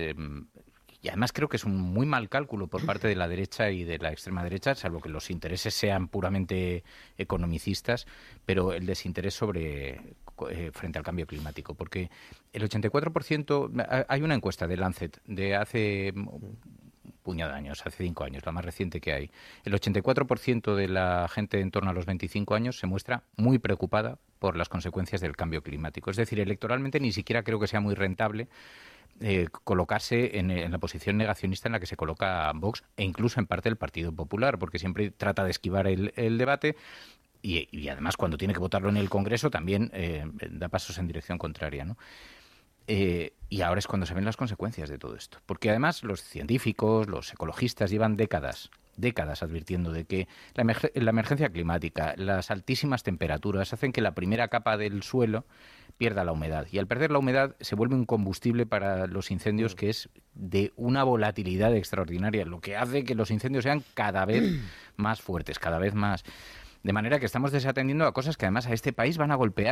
y además creo que es un muy mal cálculo por parte de la derecha y de la extrema derecha, salvo que los intereses sean puramente economicistas, pero el desinterés frente al cambio climático, porque el 84%, hay una encuesta de Lancet de hace puñado de años, hace 5 años, la más reciente que hay. El 84% de la gente en torno a los 25 años se muestra muy preocupada por las consecuencias del cambio climático. Es decir, electoralmente ni siquiera creo que sea muy rentable colocarse en la posición negacionista en la que se coloca Vox e incluso en parte el Partido Popular, porque siempre trata de esquivar el debate y además cuando tiene que votarlo en el Congreso también da pasos en dirección contraria, ¿no? Y ahora es cuando se ven las consecuencias de todo esto. Porque además los científicos, los ecologistas llevan décadas advirtiendo de que la emergencia climática, las altísimas temperaturas hacen que la primera capa del suelo pierda la humedad. Y al perder la humedad se vuelve un combustible para los incendios que es de una volatilidad extraordinaria, lo que hace que los incendios sean cada vez más fuertes, cada vez más. De manera que estamos desatendiendo a cosas que además a este país van a golpear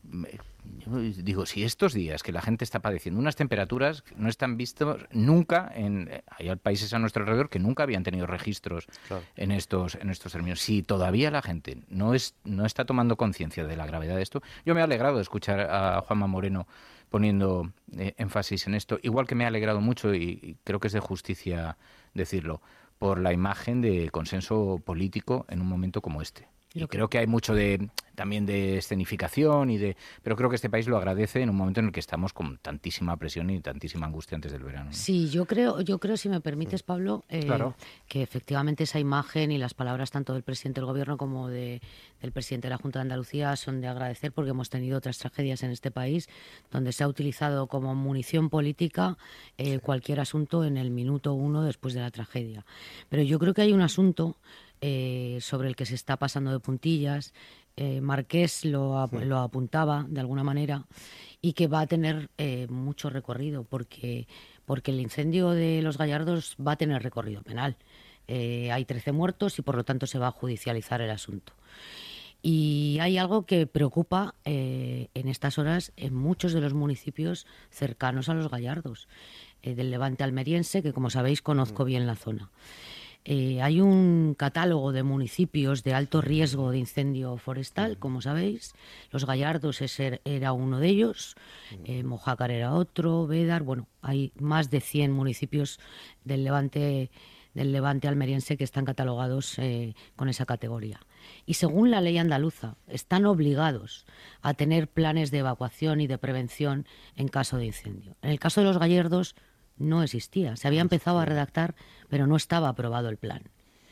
yo digo, si estos días que la gente está padeciendo unas temperaturas que no están vistos nunca hay países a nuestro alrededor que nunca habían tenido registros en estos términos. Si todavía la gente no está tomando conciencia de la gravedad de esto, yo me he alegrado de escuchar a Juanma Moreno poniendo énfasis en esto, igual que me ha alegrado mucho, y creo que es de justicia decirlo, por la imagen de consenso político en un momento como este. Y creo que hay mucho también de escenificación pero creo que este país lo agradece en un momento en el que estamos con tantísima presión y tantísima angustia antes del verano, ¿no? Sí, yo creo, si me permites, Pablo, claro, que efectivamente esa imagen y las palabras tanto del presidente del Gobierno como del presidente de la Junta de Andalucía son de agradecer, porque hemos tenido otras tragedias en este país donde se ha utilizado como munición política cualquier asunto en el minuto 1 después de la tragedia. Pero yo creo que hay un asunto sobre el que se está pasando de puntillas. Marqués lo apuntaba de alguna manera, y que va a tener mucho recorrido, porque el incendio de Los Gallardos va a tener recorrido penal. Hay 13 muertos y por lo tanto se va a judicializar el asunto. Y hay algo que preocupa en estas horas en muchos de los municipios cercanos a Los Gallardos, del Levante almeriense, que como sabéis conozco bien la zona. Hay un catálogo de municipios de alto riesgo de incendio forestal, como sabéis. Los Gallardos era uno de ellos, Mojácar era otro, Bédar. Bueno, hay más de 100 municipios del Levante almeriense que están catalogados con esa categoría. Y según la ley andaluza, están obligados a tener planes de evacuación y de prevención en caso de incendio. En el caso de Los Gallardos no existía, se había empezado a redactar, pero no estaba aprobado el plan.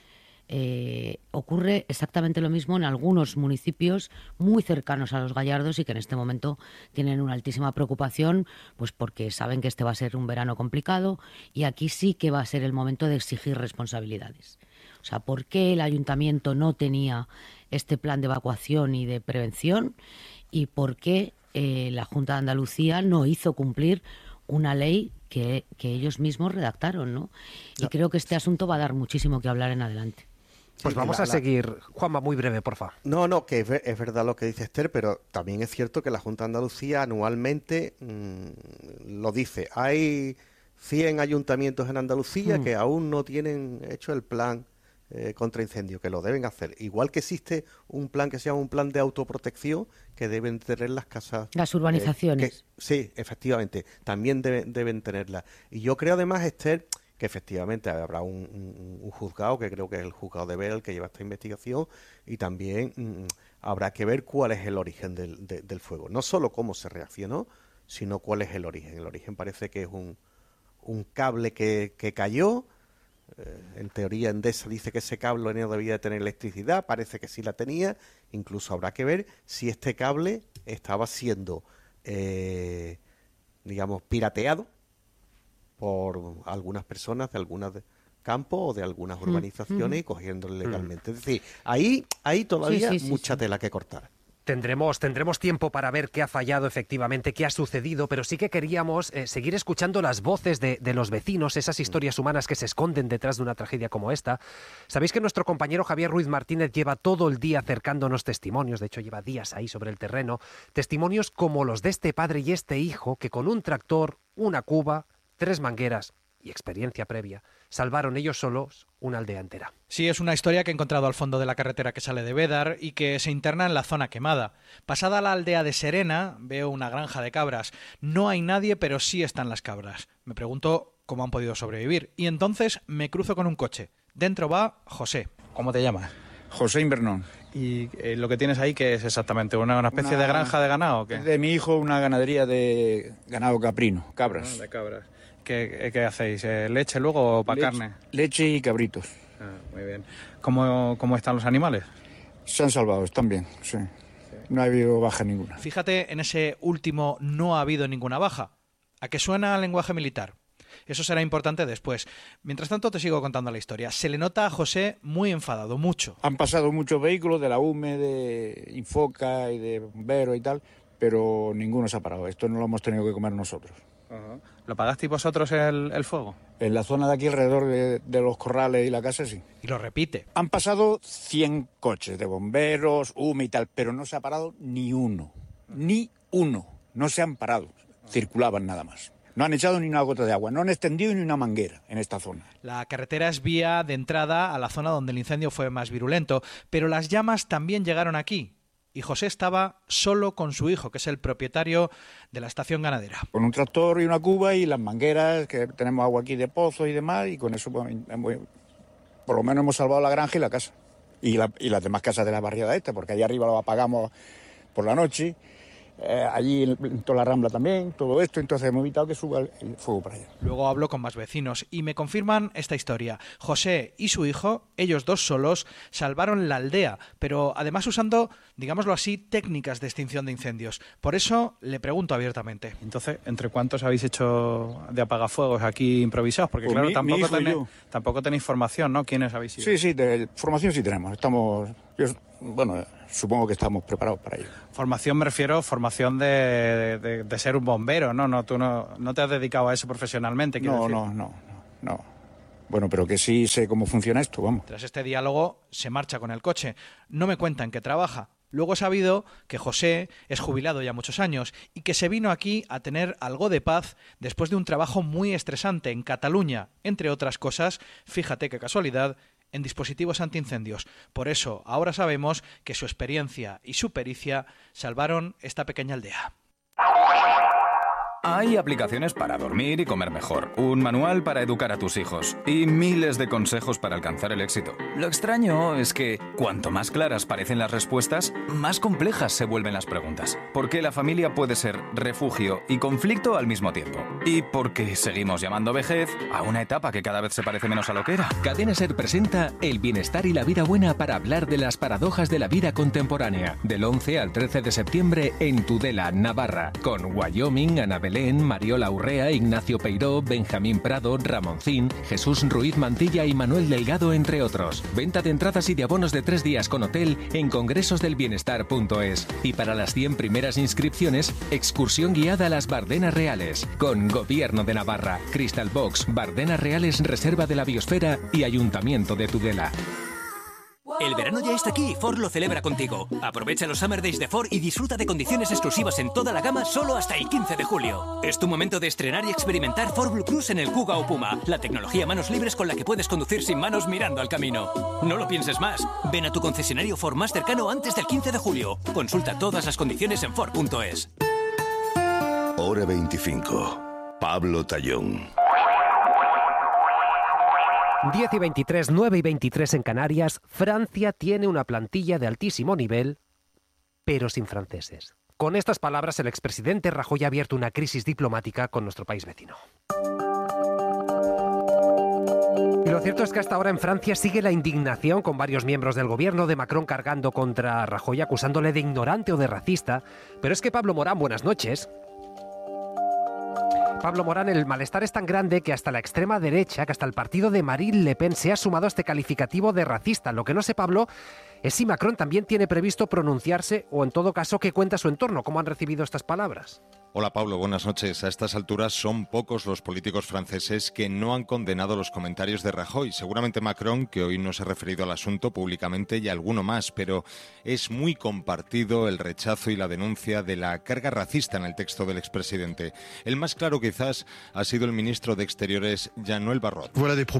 Ocurre exactamente lo mismo en algunos municipios muy cercanos a Los Gallardos y que en este momento tienen una altísima preocupación, pues porque saben que este va a ser un verano complicado, y aquí sí que va a ser el momento de exigir responsabilidades. O sea, ¿por qué el ayuntamiento no tenía este plan de evacuación y de prevención? ¿Y por qué la Junta de Andalucía no hizo cumplir una ley que ellos mismos redactaron, ¿no? Y creo que este asunto va a dar muchísimo que hablar en adelante. Pues vamos a seguir. Juanma, muy breve, porfa. No, que es verdad lo que dice Esther, pero también es cierto que la Junta de Andalucía anualmente lo dice. Hay 100 ayuntamientos en Andalucía que aún no tienen hecho el plan contra incendio, que lo deben hacer. Igual que existe un plan que se llama un plan de autoprotección que deben tener las casas. Las urbanizaciones. Sí, efectivamente, también deben tenerlas. Y yo creo además, Esther, que efectivamente habrá un juzgado, que creo que es el juzgado de Vera, el que lleva esta investigación, y también habrá que ver cuál es el origen del fuego. No solo cómo se reaccionó, sino cuál es el origen. El origen parece que es un cable que cayó. En teoría Endesa dice que ese cable no debía de tener electricidad, parece que sí la tenía. Incluso habrá que ver si este cable estaba siendo, digamos, pirateado por algunas personas de algunos campos o de algunas urbanizaciones y cogiéndolo legalmente. Es decir, ahí todavía mucha tela que cortar. Tendremos tiempo para ver qué ha fallado efectivamente, qué ha sucedido, pero sí que queríamos seguir escuchando las voces de los vecinos, esas historias humanas que se esconden detrás de una tragedia como esta. Sabéis que nuestro compañero Javier Ruiz Martínez lleva todo el día acercándonos testimonios, de hecho lleva días ahí sobre el terreno, testimonios como los de este padre y este hijo que con un tractor, una cuba, 3 mangueras y experiencia previa, salvaron ellos solos una aldea entera. Sí, es una historia que he encontrado al fondo de la carretera que sale de Bédar y que se interna en la zona quemada. Pasada la aldea de Serena, veo una granja de cabras. No hay nadie, pero sí están las cabras. Me pregunto cómo han podido sobrevivir. Y entonces me cruzo con un coche. Dentro va José. ¿Cómo te llamas? José Invernón. ¿Y lo que tienes ahí qué es exactamente? ¿Una especie de granja de ganado o qué? De mi hijo, una ganadería de ganado caprino, cabras. De cabras. ¿Qué hacéis? ¿Leche luego o para carne? Leche y cabritos. Muy bien. ¿Cómo están los animales? Se han salvado, están bien, sí. No ha habido baja ninguna. Fíjate, en ese último no ha habido ninguna baja. ¿A qué suena el lenguaje militar? Eso será importante después. Mientras tanto te sigo contando la historia. Se le nota a José muy enfadado, mucho. Han pasado muchos vehículos de la UME, de Infoca y de bomberos y tal, pero ninguno se ha parado. Esto no lo hemos tenido que comer nosotros. Uh-huh. ¿Lo pagasteis vosotros el fuego? En la zona de aquí alrededor de los corrales y la casa, sí. Y lo repite. Han pasado 100 coches de bomberos, UME y tal, pero no se ha parado ni uno. Ni uno. No se han parado. Circulaban nada más. No han echado ni una gota de agua, no han extendido ni una manguera en esta zona. La carretera es vía de entrada a la zona donde el incendio fue más virulento, pero las llamas también llegaron aquí. Y José estaba solo con su hijo, que es el propietario de la estación ganadera. Con un tractor y una cuba y las mangueras, que tenemos agua aquí de pozo y demás, y con eso por lo menos hemos salvado la granja y la casa. Y las demás casas de la barriada esta, porque allá arriba lo apagamos por la noche. Allí en toda la Rambla también, todo esto, entonces hemos evitado que suba el fuego para allá. Luego hablo con más vecinos y me confirman esta historia. José y su hijo, ellos dos solos, salvaron la aldea, pero además usando, digámoslo así, técnicas de extinción de incendios. Por eso le pregunto abiertamente. Entonces, ¿entre cuántos habéis hecho de apagafuegos aquí improvisados? Porque pues claro, tampoco tenéis formación, ¿no? ¿Quiénes habéis sido? Sí, de formación sí tenemos. Supongo que estamos preparados para ello. Formación me refiero, formación de ser un bombero, ¿no? Tú no te has dedicado a eso profesionalmente, quiero decir. No. Bueno, pero que sí sé cómo funciona esto, vamos. Tras este diálogo, se marcha con el coche. No me cuenta en qué trabaja. Luego he sabido que José es jubilado ya muchos años y que se vino aquí a tener algo de paz después de un trabajo muy estresante en Cataluña, entre otras cosas, fíjate qué casualidad, en dispositivos antiincendios. Por eso, ahora sabemos que su experiencia y su pericia salvaron esta pequeña aldea. Hay aplicaciones para dormir y comer mejor, un manual para educar a tus hijos y miles de consejos para alcanzar el éxito. Lo extraño es que cuanto más claras parecen las respuestas, más complejas se vuelven las preguntas. Porque la familia puede ser refugio y conflicto al mismo tiempo. Y porque seguimos llamando vejez a una etapa que cada vez se parece menos a lo que era. Cadena SER presenta El bienestar y la vida buena para hablar de las paradojas de la vida contemporánea. Del 11 al 13 de septiembre en Tudela, Navarra. Con Wyoming, Ana Belén, Mariola Urrea, Ignacio Peiró, Benjamín Prado, Ramoncín, Jesús Ruiz Mantilla y Manuel Delgado, entre otros. Venta de entradas y de abonos de 3 días con hotel en congresosdelbienestar.es. Y para las 100 primeras inscripciones, excursión guiada a las Bardenas Reales. Con Gobierno de Navarra, Crystal Box, Bardenas Reales, Reserva de la Biosfera y Ayuntamiento de Tudela. El verano ya está aquí y Ford lo celebra contigo. Aprovecha los Summer Days de Ford y disfruta de condiciones exclusivas en toda la gama solo hasta el 15 de julio. Es tu momento de estrenar y experimentar Ford Blue Cruise en el Kuga o Puma, la tecnología manos libres con la que puedes conducir sin manos mirando al camino. No lo pienses más. Ven a tu concesionario Ford más cercano antes del 15 de julio. Consulta todas las condiciones en Ford.es. Hora 25. Pablo Tallón. 10 y 23, 9 y 23 en Canarias. Francia tiene una plantilla de altísimo nivel, pero sin franceses. Con estas palabras, el expresidente Rajoy ha abierto una crisis diplomática con nuestro país vecino. Y lo cierto es que hasta ahora en Francia sigue la indignación con varios miembros del gobierno de Macron cargando contra Rajoy, acusándole de ignorante o de racista. Pero es que Pablo Morán, buenas noches. Pablo Morán, el malestar es tan grande que hasta la extrema derecha, que hasta el partido de Marine Le Pen se ha sumado a este calificativo de racista. Lo que no sé, Pablo, es si Macron también tiene previsto pronunciarse o, en todo caso, qué cuenta su entorno, cómo han recibido estas palabras. Hola Pablo, buenas noches. A estas alturas son pocos los políticos franceses que no han condenado los comentarios de Rajoy. Seguramente Macron, que hoy no se ha referido al asunto públicamente, y alguno más, pero es muy compartido el rechazo y la denuncia de la carga racista en el texto del expresidente. El más claro quizás ha sido el ministro de Exteriores, Jean-Noël Barrot.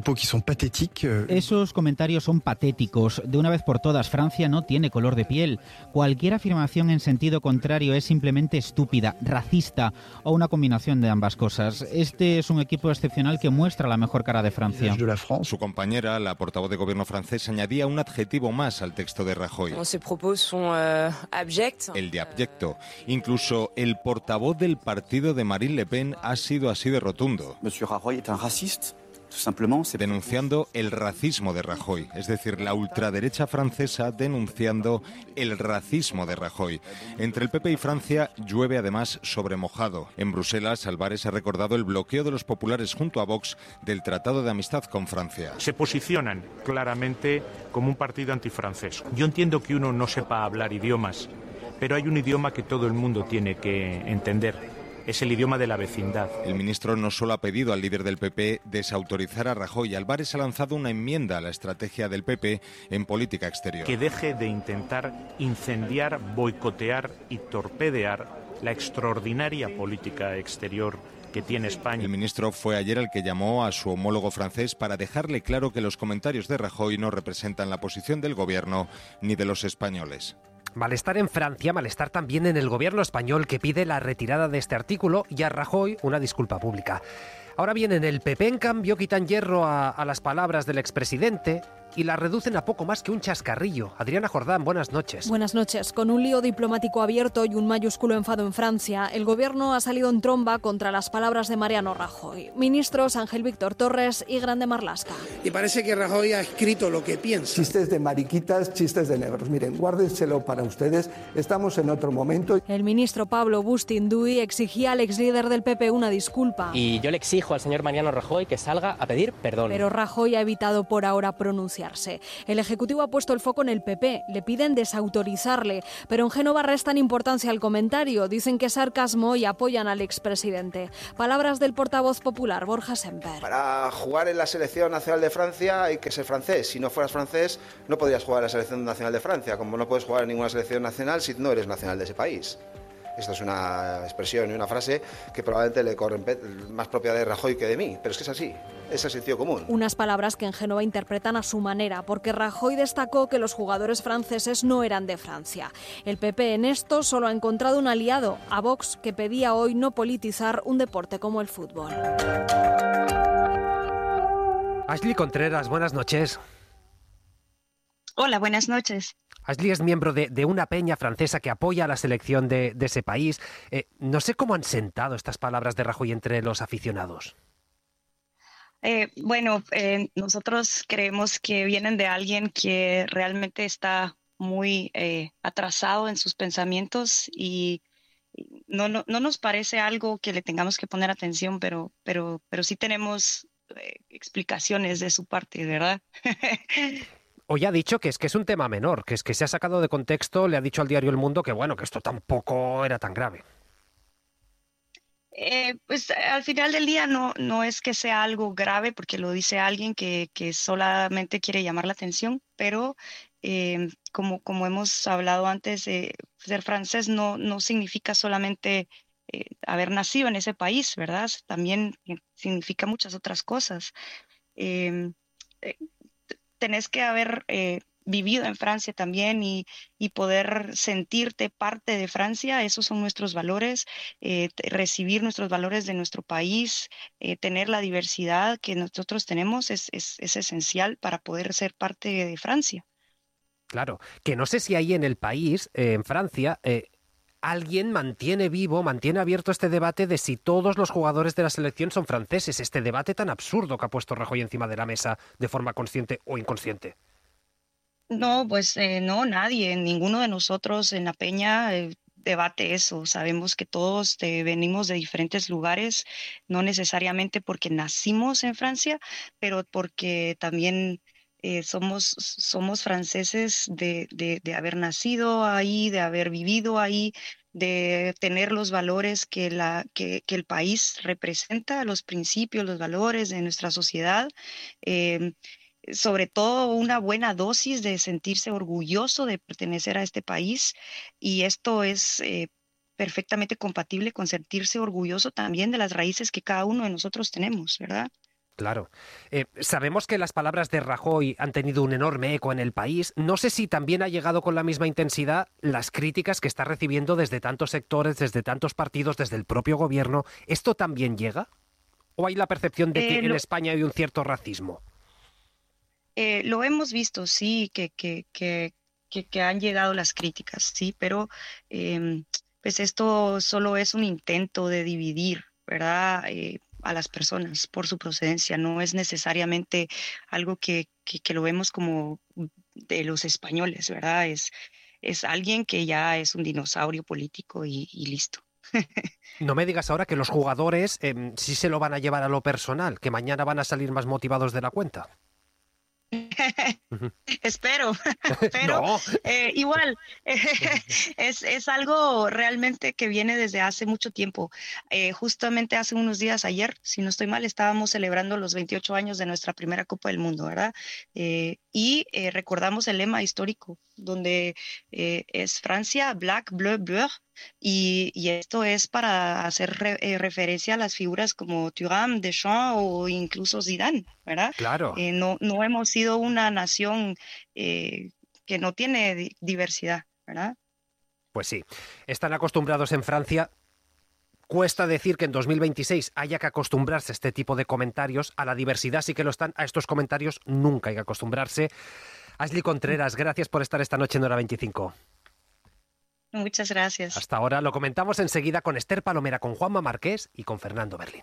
Esos comentarios son patéticos. De una vez por todas, Francia no tiene color de piel. Cualquier afirmación en sentido contrario es simplemente estúpida, racista o una combinación de ambas cosas. Este es un equipo excepcional que muestra la mejor cara de Francia. Su compañera, la portavoz de gobierno francés, añadía un adjetivo más al texto de Rajoy. El de abyecto. Incluso el portavoz del partido de Marine Le Pen ha sido así de rotundo. Monsieur Rajoy es un racista. Denunciando el racismo de Rajoy, es decir, la ultraderecha francesa denunciando el racismo de Rajoy. Entre el PP y Francia llueve además sobre mojado. En Bruselas, Álvarez ha recordado el bloqueo de los populares junto a Vox del Tratado de Amistad con Francia. Se posicionan claramente como un partido antifrancés. Yo entiendo que uno no sepa hablar idiomas, pero hay un idioma que todo el mundo tiene que entender. es el idioma de la vecindad. El ministro no solo ha pedido al líder del PP desautorizar a Rajoy, Álvarez ha lanzado una enmienda a la estrategia del PP en política exterior. Que deje de intentar incendiar, boicotear y torpedear la extraordinaria política exterior que tiene España. El ministro fue ayer el que llamó a su homólogo francés para dejarle claro que los comentarios de Rajoy no representan la posición del gobierno ni de los españoles. Malestar en Francia, malestar también en el gobierno español, que pide la retirada de este artículo y a Rajoy una disculpa pública. Ahora bien, en el PP, en cambio, quitan hierro a las palabras del expresidente y las reducen a poco más que un chascarrillo. Adriana Jordán, buenas noches. Buenas noches. Con un lío diplomático abierto y un mayúsculo enfado en Francia, el gobierno ha salido en tromba contra las palabras de Mariano Rajoy. Ministros Ángel Víctor Torres y Grande Marlaska. Y parece que Rajoy ha escrito lo que piensa. Chistes de mariquitas, chistes de negros. Miren, guárdenselo para ustedes. Estamos en otro momento. El ministro Pablo Bustinduy exigía al exlíder del PP una disculpa. Y yo le exijo al señor Mariano Rajoy que salga a pedir perdón. Pero Rajoy ha evitado por ahora pronunciarse. El Ejecutivo ha puesto el foco en el PP, le piden desautorizarle, pero en Génova restan importancia al comentario, dicen que es sarcasmo y apoyan al expresidente. Palabras del portavoz popular, Borja Semper. Para jugar en la selección nacional de Francia hay que ser francés. Si no fueras francés, no podrías jugar en la selección nacional de Francia, como no puedes jugar en ninguna selección nacional si no eres nacional de ese país. Esto es una expresión y una frase que probablemente le corre más propia de Rajoy que de mí, pero es que es así, es el sentido común. Unas palabras que en Génova interpretan a su manera, porque Rajoy destacó que los jugadores franceses no eran de Francia. El PP en esto solo ha encontrado un aliado, a Vox, que pedía hoy no politizar un deporte como el fútbol. Ashley Contreras, buenas noches. Hola, buenas noches. Ashley es miembro de una peña francesa que apoya a la selección de ese país. No sé cómo han sentado estas palabras de Rajoy entre los aficionados. Nosotros creemos que vienen de alguien que realmente está muy atrasado en sus pensamientos y no nos parece algo que le tengamos que poner atención, pero sí tenemos explicaciones de su parte, ¿verdad? Hoy ha dicho que es un tema menor, que se ha sacado de contexto, le ha dicho al diario El Mundo que que esto tampoco era tan grave. Pues al final del día no es que sea algo grave, porque lo dice alguien que solamente quiere llamar la atención, pero como hemos hablado antes, ser francés no significa solamente haber nacido en ese país, ¿verdad? También significa muchas otras cosas. Tenés que haber vivido en Francia también y poder sentirte parte de Francia. Esos son nuestros valores, recibir nuestros valores de nuestro país, tener la diversidad que nosotros tenemos es esencial para poder ser parte de Francia. Claro, que no sé si ahí en el país, en Francia, alguien mantiene abierto este debate de si todos los jugadores de la selección son franceses, este debate tan absurdo que ha puesto Rajoy encima de la mesa de forma consciente o inconsciente. No, pues no, nadie, ninguno de nosotros en la peña debate eso. Sabemos que todos venimos de diferentes lugares, no necesariamente porque nacimos en Francia, pero porque también somos franceses de haber nacido ahí, de haber vivido ahí, de tener los valores que el país representa, los principios, los valores de nuestra sociedad, sobre todo una buena dosis de sentirse orgulloso de pertenecer a este país, y esto es perfectamente compatible con sentirse orgulloso también de las raíces que cada uno de nosotros tenemos, ¿verdad? Claro. Sabemos que las palabras de Rajoy han tenido un enorme eco en el país. No sé si también ha llegado con la misma intensidad las críticas que está recibiendo desde tantos sectores, desde tantos partidos, desde el propio gobierno. ¿Esto también llega? ¿O hay la percepción de que en España hay un cierto racismo? Lo hemos visto, sí, que han llegado las críticas, sí, pero pues esto solo es un intento de dividir, ¿verdad?, a las personas por su procedencia. No es necesariamente algo que lo vemos como de los españoles, ¿verdad? Es alguien que ya es un dinosaurio político y listo. No me digas ahora que los jugadores sí se lo van a llevar a lo personal, que mañana van a salir más motivados de la cuenta. Espero, pero No. igual es algo realmente que viene desde hace mucho tiempo. Justamente hace unos días, ayer, si no estoy mal, estábamos celebrando los 28 años de nuestra primera Copa del Mundo, ¿verdad? Y recordamos el lema histórico, donde es Francia, Black, Bleu, Bleu, y esto es para hacer referencia a las figuras como Thuram, Deschamps o incluso Zidane, ¿verdad? Claro. No hemos sido una nación que no tiene diversidad, ¿verdad? Pues sí, están acostumbrados en Francia. Cuesta decir que en 2026 haya que acostumbrarse a este tipo de comentarios. A la diversidad sí que lo están, a estos comentarios nunca hay que acostumbrarse. Ashley Contreras, gracias por estar esta noche en Hora 25. Muchas gracias. Hasta ahora lo comentamos enseguida con Esther Palomera, con Juanma Marqués y con Fernando Berlín.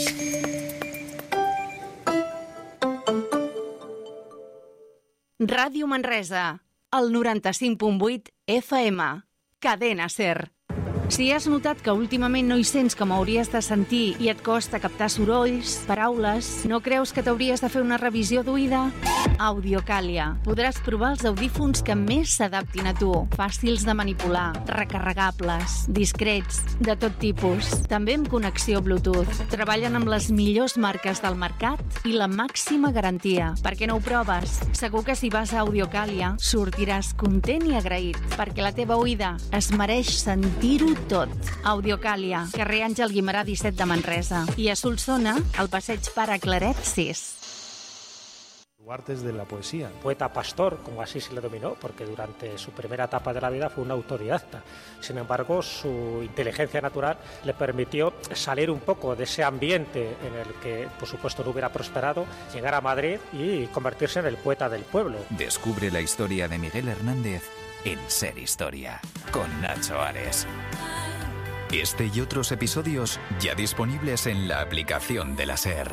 Ràdio Manresa, el 95.8 FM, Cadena SER. Si has notat que últimament no hi sents com hauries de sentir i et costa captar sorolls, paraules, no creus que t'hauries de fer una revisió d'oïda? Audiocàlia. Podràs provar els audífons que més s'adaptin a tu. Fàcils de manipular, recarregables, discrets, de tot tipus. També amb connexió Bluetooth. Treballen amb les millors marques del mercat i la màxima garantia. Per què no ho proves? Segur que si vas a Audiocàlia sortiràs content i agraït, perquè la teva oïda es mereix sentir-ho tot. Audiocàlia, carrer Àngel Guimerà 17 de Manresa. I a Solsona, al passeig Pare Claret 6. Artes de la poesía. Poeta pastor, como así se le dominó, porque durante su primera etapa de la vida fue un autodidacta. Sin embargo, su inteligencia natural le permitió salir un poco de ese ambiente en el que, por supuesto, no hubiera prosperado, llegar a Madrid y convertirse en el poeta del pueblo. Descubre la historia de Miguel Hernández en Ser Historia, con Nacho Ares. Este y otros episodios ya disponibles en la aplicación de la SER.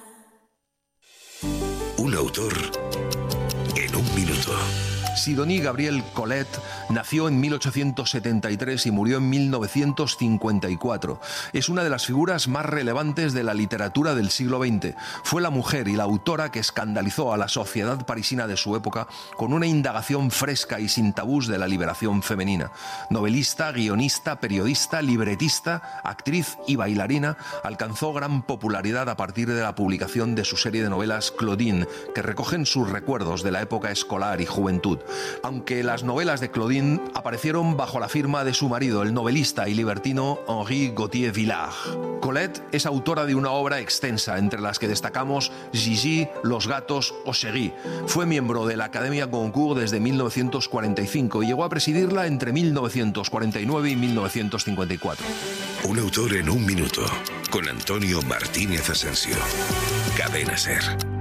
Un autor en un minuto. Sidonie Gabriel Colette nació en 1873 y murió en 1954. Es una de las figuras más relevantes de la literatura del siglo XX. Fue la mujer y la autora que escandalizó a la sociedad parisina de su época con una indagación fresca y sin tabús de la liberación femenina. Novelista, guionista, periodista, libretista, actriz y bailarina, alcanzó gran popularidad a partir de la publicación de su serie de novelas Claudine, que recogen sus recuerdos de la época escolar y juventud. Aunque las novelas de Claudine aparecieron bajo la firma de su marido, el novelista y libertino Henri Gauthier-Villars. Colette es autora de una obra extensa, entre las que destacamos Gigi, Los gatos o Chéri. Fue miembro de la Academia Goncourt desde 1945 y llegó a presidirla entre 1949 y 1954. Un autor en un minuto, con Antonio Martínez Asensio. Cadena SER.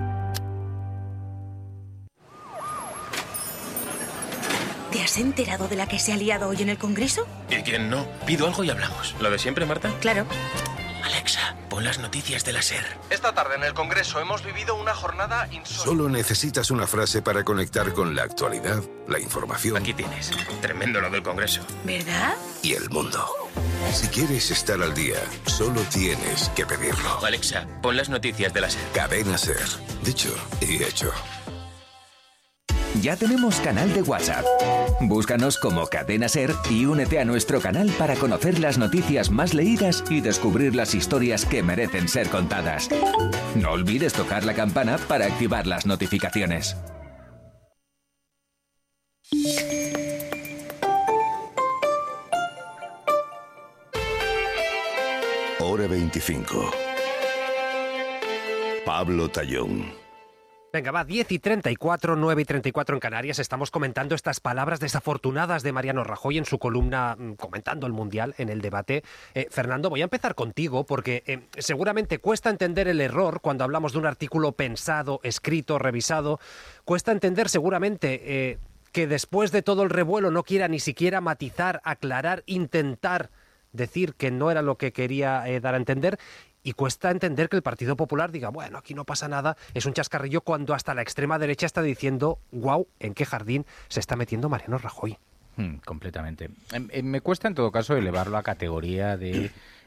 ¿Te has enterado de la que se ha liado hoy en el Congreso? ¿Y quién no? Pido algo y hablamos. ¿Lo de siempre, Marta? Claro. Alexa, pon las noticias de la SER. Esta tarde en el Congreso hemos vivido una jornada insólita. Solo necesitas una frase para conectar con la actualidad, la información. Aquí tienes. Tremendo lo del Congreso. ¿Verdad? Y el mundo. Si quieres estar al día, solo tienes que pedirlo. Alexa, pon las noticias de la SER. Cadena SER. Dicho y hecho. Ya tenemos canal de WhatsApp. Búscanos como Cadena SER y únete a nuestro canal para conocer las noticias más leídas y descubrir las historias que merecen ser contadas. No olvides tocar la campana para activar las notificaciones. Hora 25. Pablo Tallón. Venga, va, 10:34, 9:34 en Canarias. Estamos comentando estas palabras desafortunadas de Mariano Rajoy en su columna comentando el Mundial en el debate. Fernando, voy a empezar contigo porque seguramente cuesta entender el error cuando hablamos de un artículo pensado, escrito, revisado. Cuesta entender seguramente que después de todo el revuelo no quiera ni siquiera matizar, aclarar, intentar decir que no era lo que quería dar a entender. Y cuesta entender que el Partido Popular diga, bueno, aquí no pasa nada, es un chascarrillo, cuando hasta la extrema derecha está diciendo, guau, ¿en qué jardín se está metiendo Mariano Rajoy? Completamente. Me cuesta en todo caso elevarlo a categoría de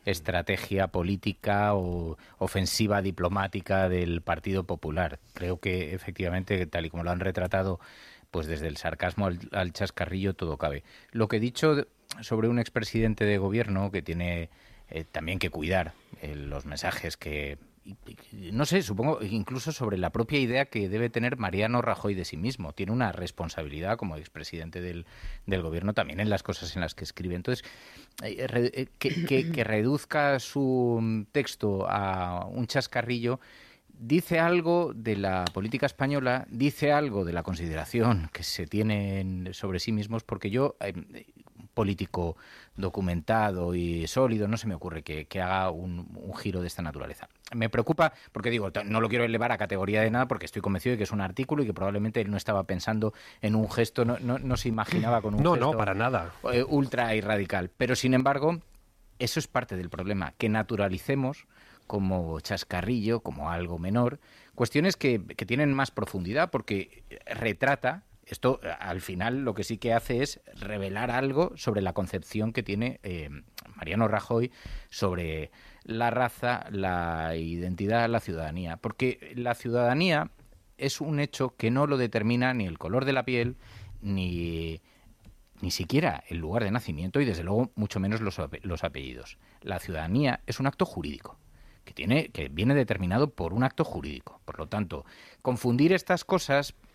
estrategia política o ofensiva diplomática del Partido Popular. Creo que efectivamente, tal y como lo han retratado, pues desde el sarcasmo al chascarrillo todo cabe. Lo que he dicho sobre un expresidente de gobierno que tiene también que cuidar los mensajes que... No sé, supongo incluso sobre la propia idea que debe tener Mariano Rajoy de sí mismo. Tiene una responsabilidad como expresidente del gobierno también en las cosas en las que escribe. Entonces, que reduzca su texto a un chascarrillo dice algo de la política española, dice algo de la consideración que se tienen sobre sí mismos, porque yo... político documentado y sólido, no se me ocurre que haga un giro de esta naturaleza. Me preocupa, porque digo, no lo quiero elevar a categoría de nada, porque estoy convencido de que es un artículo y que probablemente él no estaba pensando en un gesto, no se imaginaba con un gesto... No, para nada. Ultra y radical. Pero, sin embargo, eso es parte del problema, que naturalicemos como chascarrillo, como algo menor, cuestiones que tienen más profundidad, porque retrata... Esto, al final, lo que sí que hace es revelar algo sobre la concepción que tiene Mariano Rajoy sobre la raza, la identidad, la ciudadanía. Porque la ciudadanía es un hecho que no lo determina ni el color de la piel, ni siquiera el lugar de nacimiento y, desde luego, mucho menos los apellidos. La ciudadanía es un acto jurídico que viene determinado por un acto jurídico. Por lo tanto, confundir estas cosas